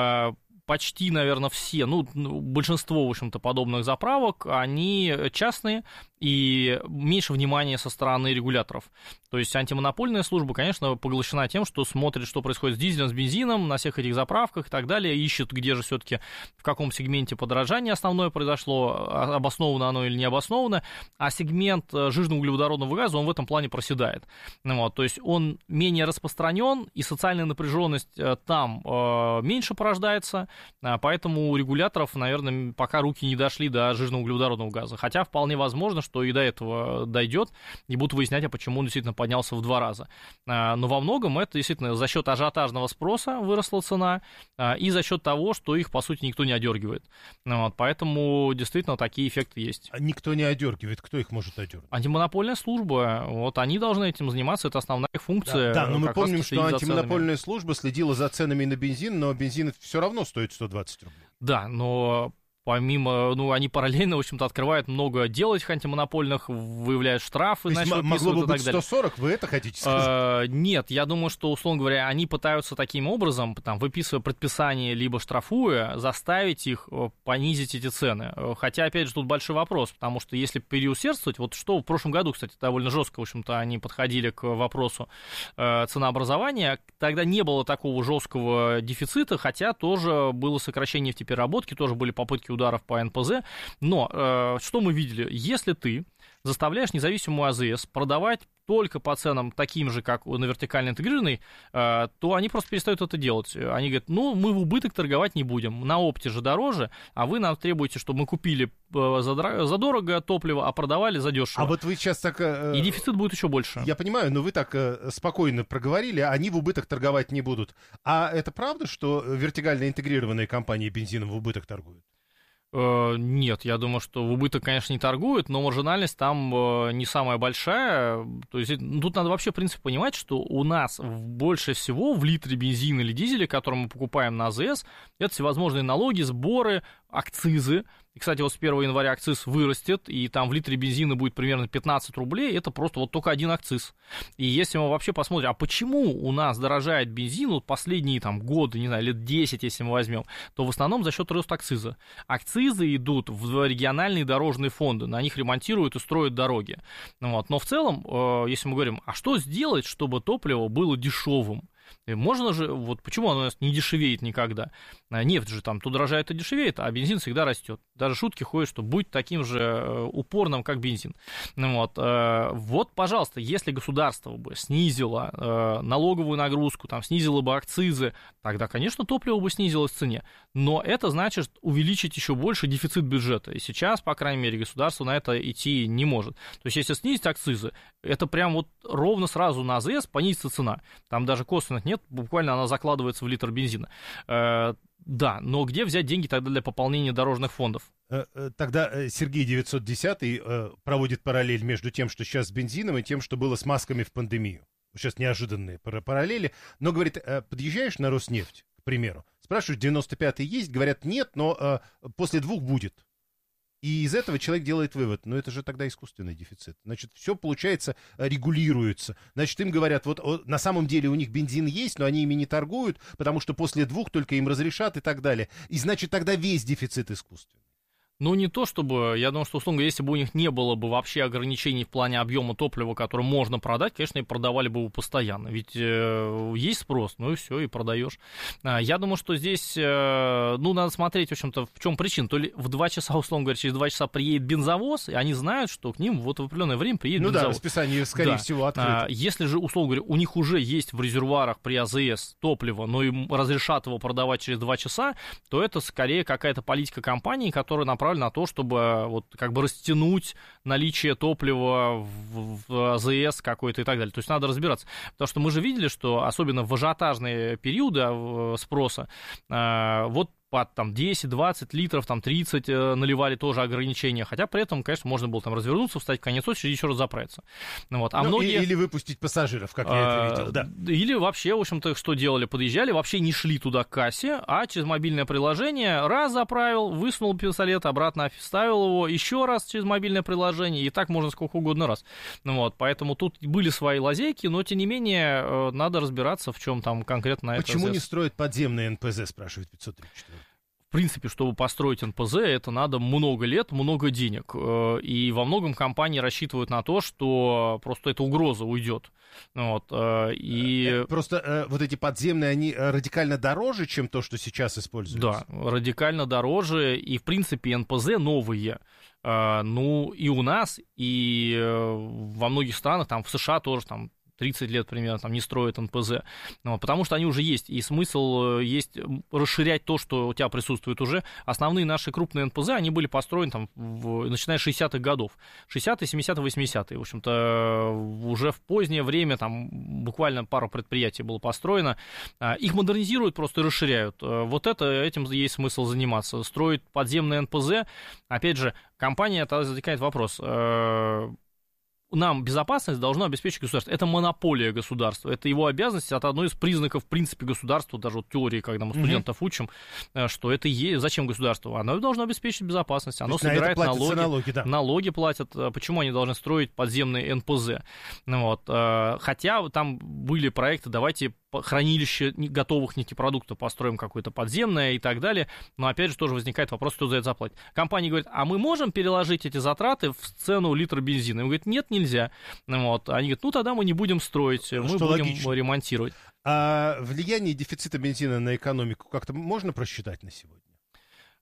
почти, наверное, все, большинство, в общем-то, подобных заправок, они частные и меньше внимания со стороны регуляторов. То есть антимонопольная служба, конечно, поглощена тем, что смотрит, что происходит с дизелем, с бензином на всех этих заправках и так далее, ищет, где же все-таки, в каком сегменте подорожание основное произошло, обосновано оно или не обосновано, а сегмент жирно-углеводородного газа, он в этом плане проседает. То есть он менее распространен, и социальная напряженность там меньше порождается, поэтому у регуляторов, наверное, пока руки не дошли до жирно-углеводородного газа. Хотя вполне возможно, что и до этого дойдет, и будут выяснять, а почему он действительно поднялся в 2 раза. Но во многом это действительно за счет ажиотажного спроса выросла цена, и за счет того, что их, по сути, никто не одергивает. Поэтому действительно такие эффекты есть. А никто не одергивает, кто их может одергивать? Антимонопольная служба, они должны этим заниматься, это основная их функция. Да, но мы помним, что антимонопольная служба следила за ценами на бензин, но бензин все равно стоит 120 рублей. Да, но помимо, они параллельно, в общем-то, открывают много дел этих антимонопольных, выявляют штрафы, могло бы быть 140, вы это хотите сказать? Нет, я думаю, что, условно говоря, они пытаются таким образом, выписывая предписание, либо штрафуя, заставить их понизить эти цены. Хотя, опять же, тут большой вопрос, потому что если переусердствовать, вот что в прошлом году, кстати, довольно жестко, в общем-то, они подходили к вопросу ценообразования, тогда не было такого жесткого дефицита, хотя тоже было сокращение нефтепереработки, тоже были попытки десятки ударов по НПЗ. Но что мы видели? Если ты заставляешь независимую АЗС продавать только по ценам таким же, как на вертикально интегрированной, то они просто перестают это делать. Они говорят, мы в убыток торговать не будем, на опте же дороже, а вы нам требуете, чтобы мы купили задорого топливо, а продавали задешево. А вот вы сейчас так... И дефицит будет еще больше. Я понимаю, но вы так спокойно проговорили, они в убыток торговать не будут. А это правда, что вертикально интегрированные компании бензином в убыток торгуют? Нет, я думаю, что в убыток, конечно, не торгуют, но маржинальность там не самая большая. То есть тут надо вообще, в принципе, понимать, что у нас больше всего в литре бензина или дизеля, который мы покупаем на АЗС, это всевозможные налоги, сборы, акцизы. И, кстати, вот с 1 января акциз вырастет, и там в литре бензина будет примерно 15 рублей, это просто вот только один акциз. И если мы вообще посмотрим, а почему у нас дорожает бензин вот последние там годы, не знаю, лет 10, если мы возьмем, то в основном за счет роста акциза. Акцизы идут в региональные дорожные фонды, на них ремонтируют и строят дороги. Вот. Но в целом, если мы говорим, а что сделать, чтобы топливо было дешевым? Можно же, вот почему оно у нас не дешевеет никогда? Нефть же там то дорожает, то дешевеет, а бензин всегда растет. Даже шутки ходят, что будь таким же упорным, как бензин. Вот, пожалуйста, если государство бы снизило налоговую нагрузку, там, снизило бы акцизы, тогда, конечно, топливо бы снизилось в цене. Но это значит увеличить еще больше дефицит бюджета. И сейчас, по крайней мере, государство на это идти не может. То есть, если снизить акцизы, это прям вот ровно сразу на АЗС понизится цена. Там даже косвенных нет, буквально она закладывается в литр бензина. Да, но где взять деньги тогда для пополнения дорожных фондов? Тогда Сергей 910 проводит параллель между тем, что сейчас с бензином, и тем, что было с масками в пандемию. Сейчас неожиданные параллели. Но, говорит, подъезжаешь на Роснефть, к примеру, спрашиваешь, 95-й есть? Говорят, нет, но после 2 будет. И из этого человек делает вывод, это же тогда искусственный дефицит. Значит, все, получается, регулируется. Значит, им говорят, вот на самом деле у них бензин есть, но они ими не торгуют, потому что после 2 только им разрешат и так далее. И значит, тогда весь дефицит искусственный. Не то чтобы, я думаю, что, условно говоря, если бы у них не было бы вообще ограничений в плане объема топлива, которое можно продать, конечно, и продавали бы его постоянно, ведь есть спрос, и все, и продаешь. Я думаю, что здесь, надо смотреть, в общем-то, в чем причина. То ли в 2 часа, условно говоря, через 2 часа приедет бензовоз, и они знают, что к ним вот в определенное время приедет бензовоз. Расписание, скорее всего, открыто. Если же, условно говоря, у них уже есть в резервуарах при АЗС топливо, но им разрешат его продавать через 2 часа, то это скорее какая-то политика компании, которая направлена на то, чтобы вот как бы растянуть наличие топлива в АЗС какой-то и так далее. То есть надо разбираться. Потому что мы же видели, что особенно в ажиотажные периоды спроса, вот под там 10-20 литров, там 30 наливали тоже ограничения, хотя при этом, конечно, можно было там развернуться, встать в конец очереди и еще раз заправиться. Многие... Или выпустить пассажиров, как я это видел, да. Или вообще, в общем-то, что делали? Подъезжали, вообще не шли туда к кассе, а через мобильное приложение раз заправил, высунул пистолет, обратно вставил его, еще раз через мобильное приложение, и так можно сколько угодно раз. Поэтому тут были свои лазейки, но, тем не менее, надо разбираться, в чем там конкретно это. Почему не строят подземные НПЗ, спрашивает 534. В принципе, чтобы построить НПЗ, это надо много лет, много денег. И во многом компании рассчитывают на то, что просто эта угроза уйдет. Просто вот эти подземные, они радикально дороже, чем то, что сейчас используется? Да, радикально дороже. И, в принципе, НПЗ новые. И у нас, и во многих странах, там в США тоже, там, 30 лет примерно там не строят НПЗ, потому что они уже есть, и смысл есть расширять то, что у тебя присутствует уже. Основные наши крупные НПЗ, они были построены там, начиная с 60-х годов, 60-е, 70-е, 80-е, в общем-то, уже в позднее время там буквально пару предприятий было построено, их модернизируют просто и расширяют. Вот этим есть смысл заниматься, строить подземные НПЗ. Опять же, компания, тогда возникает вопрос, нам безопасность должно обеспечить государство. Это монополия государства, это его обязанность, это одно из признаков, в принципе, государства, даже вот теории, когда мы студентов учим, что это есть, зачем государство? Оно должно обеспечить безопасность, оно собирает налоги платят. Почему они должны строить подземные НПЗ? Хотя там были проекты, давайте хранилище готовых нефтепродуктов построим какое-то подземное и так далее, но опять же тоже возникает вопрос, кто за это заплатит. Компания говорит, а мы можем переложить эти затраты в цену литра бензина? Им говорят, нет, нельзя. Они говорят, тогда мы не будем строить, мы будем ремонтировать. А влияние дефицита бензина на экономику как-то можно просчитать на сегодня?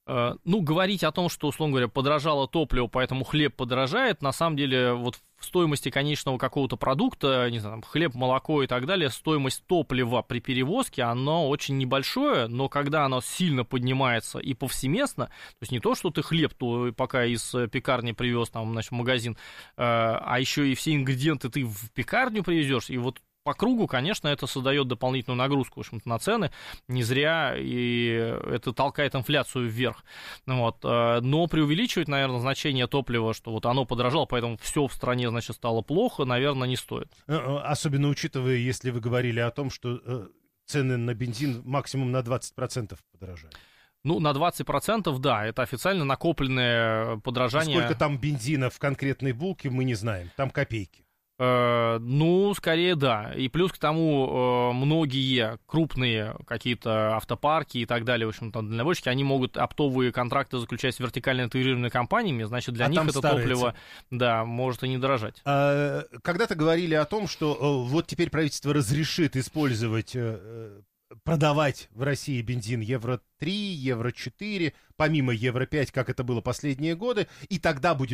Ну, говорить о том, что, условно говоря, подорожало топливо, поэтому хлеб подорожает, на самом деле, вот в стоимости конечного какого-то продукта, не знаю, там, хлеб, молоко и так далее, стоимость топлива при перевозке, оно очень небольшое, но когда оно сильно поднимается и повсеместно, то есть не то, что ты хлеб то пока из пекарни привез там, значит, в магазин, а еще и все ингредиенты ты в пекарню привезешь, и вот по кругу, конечно, это создает дополнительную нагрузку, в общем-то, на цены, не зря, и это толкает инфляцию вверх. Вот. Но преувеличивать, наверное, значение топлива, что вот оно подорожало, поэтому все в стране, значит, стало плохо, наверное, не стоит. Особенно учитывая, если вы говорили о том, что цены на бензин максимум на 20% подорожали. Ну, на 20%, да, это официально накопленное подорожание. Сколько там бензина в конкретной булке, мы не знаем, там копейки. Ну, скорее, да. И плюс к тому, многие крупные какие-то автопарки и так далее, в общем-то, дальнобойщики, они могут оптовые контракты заключать с вертикально интегрированными компаниями, значит, для них это топливо, да, может и не дорожать. Когда-то говорили о том, что вот теперь правительство разрешит использовать, продавать в России бензин Евро-3, Евро-4, помимо Евро-5, как это было последние годы, и тогда будет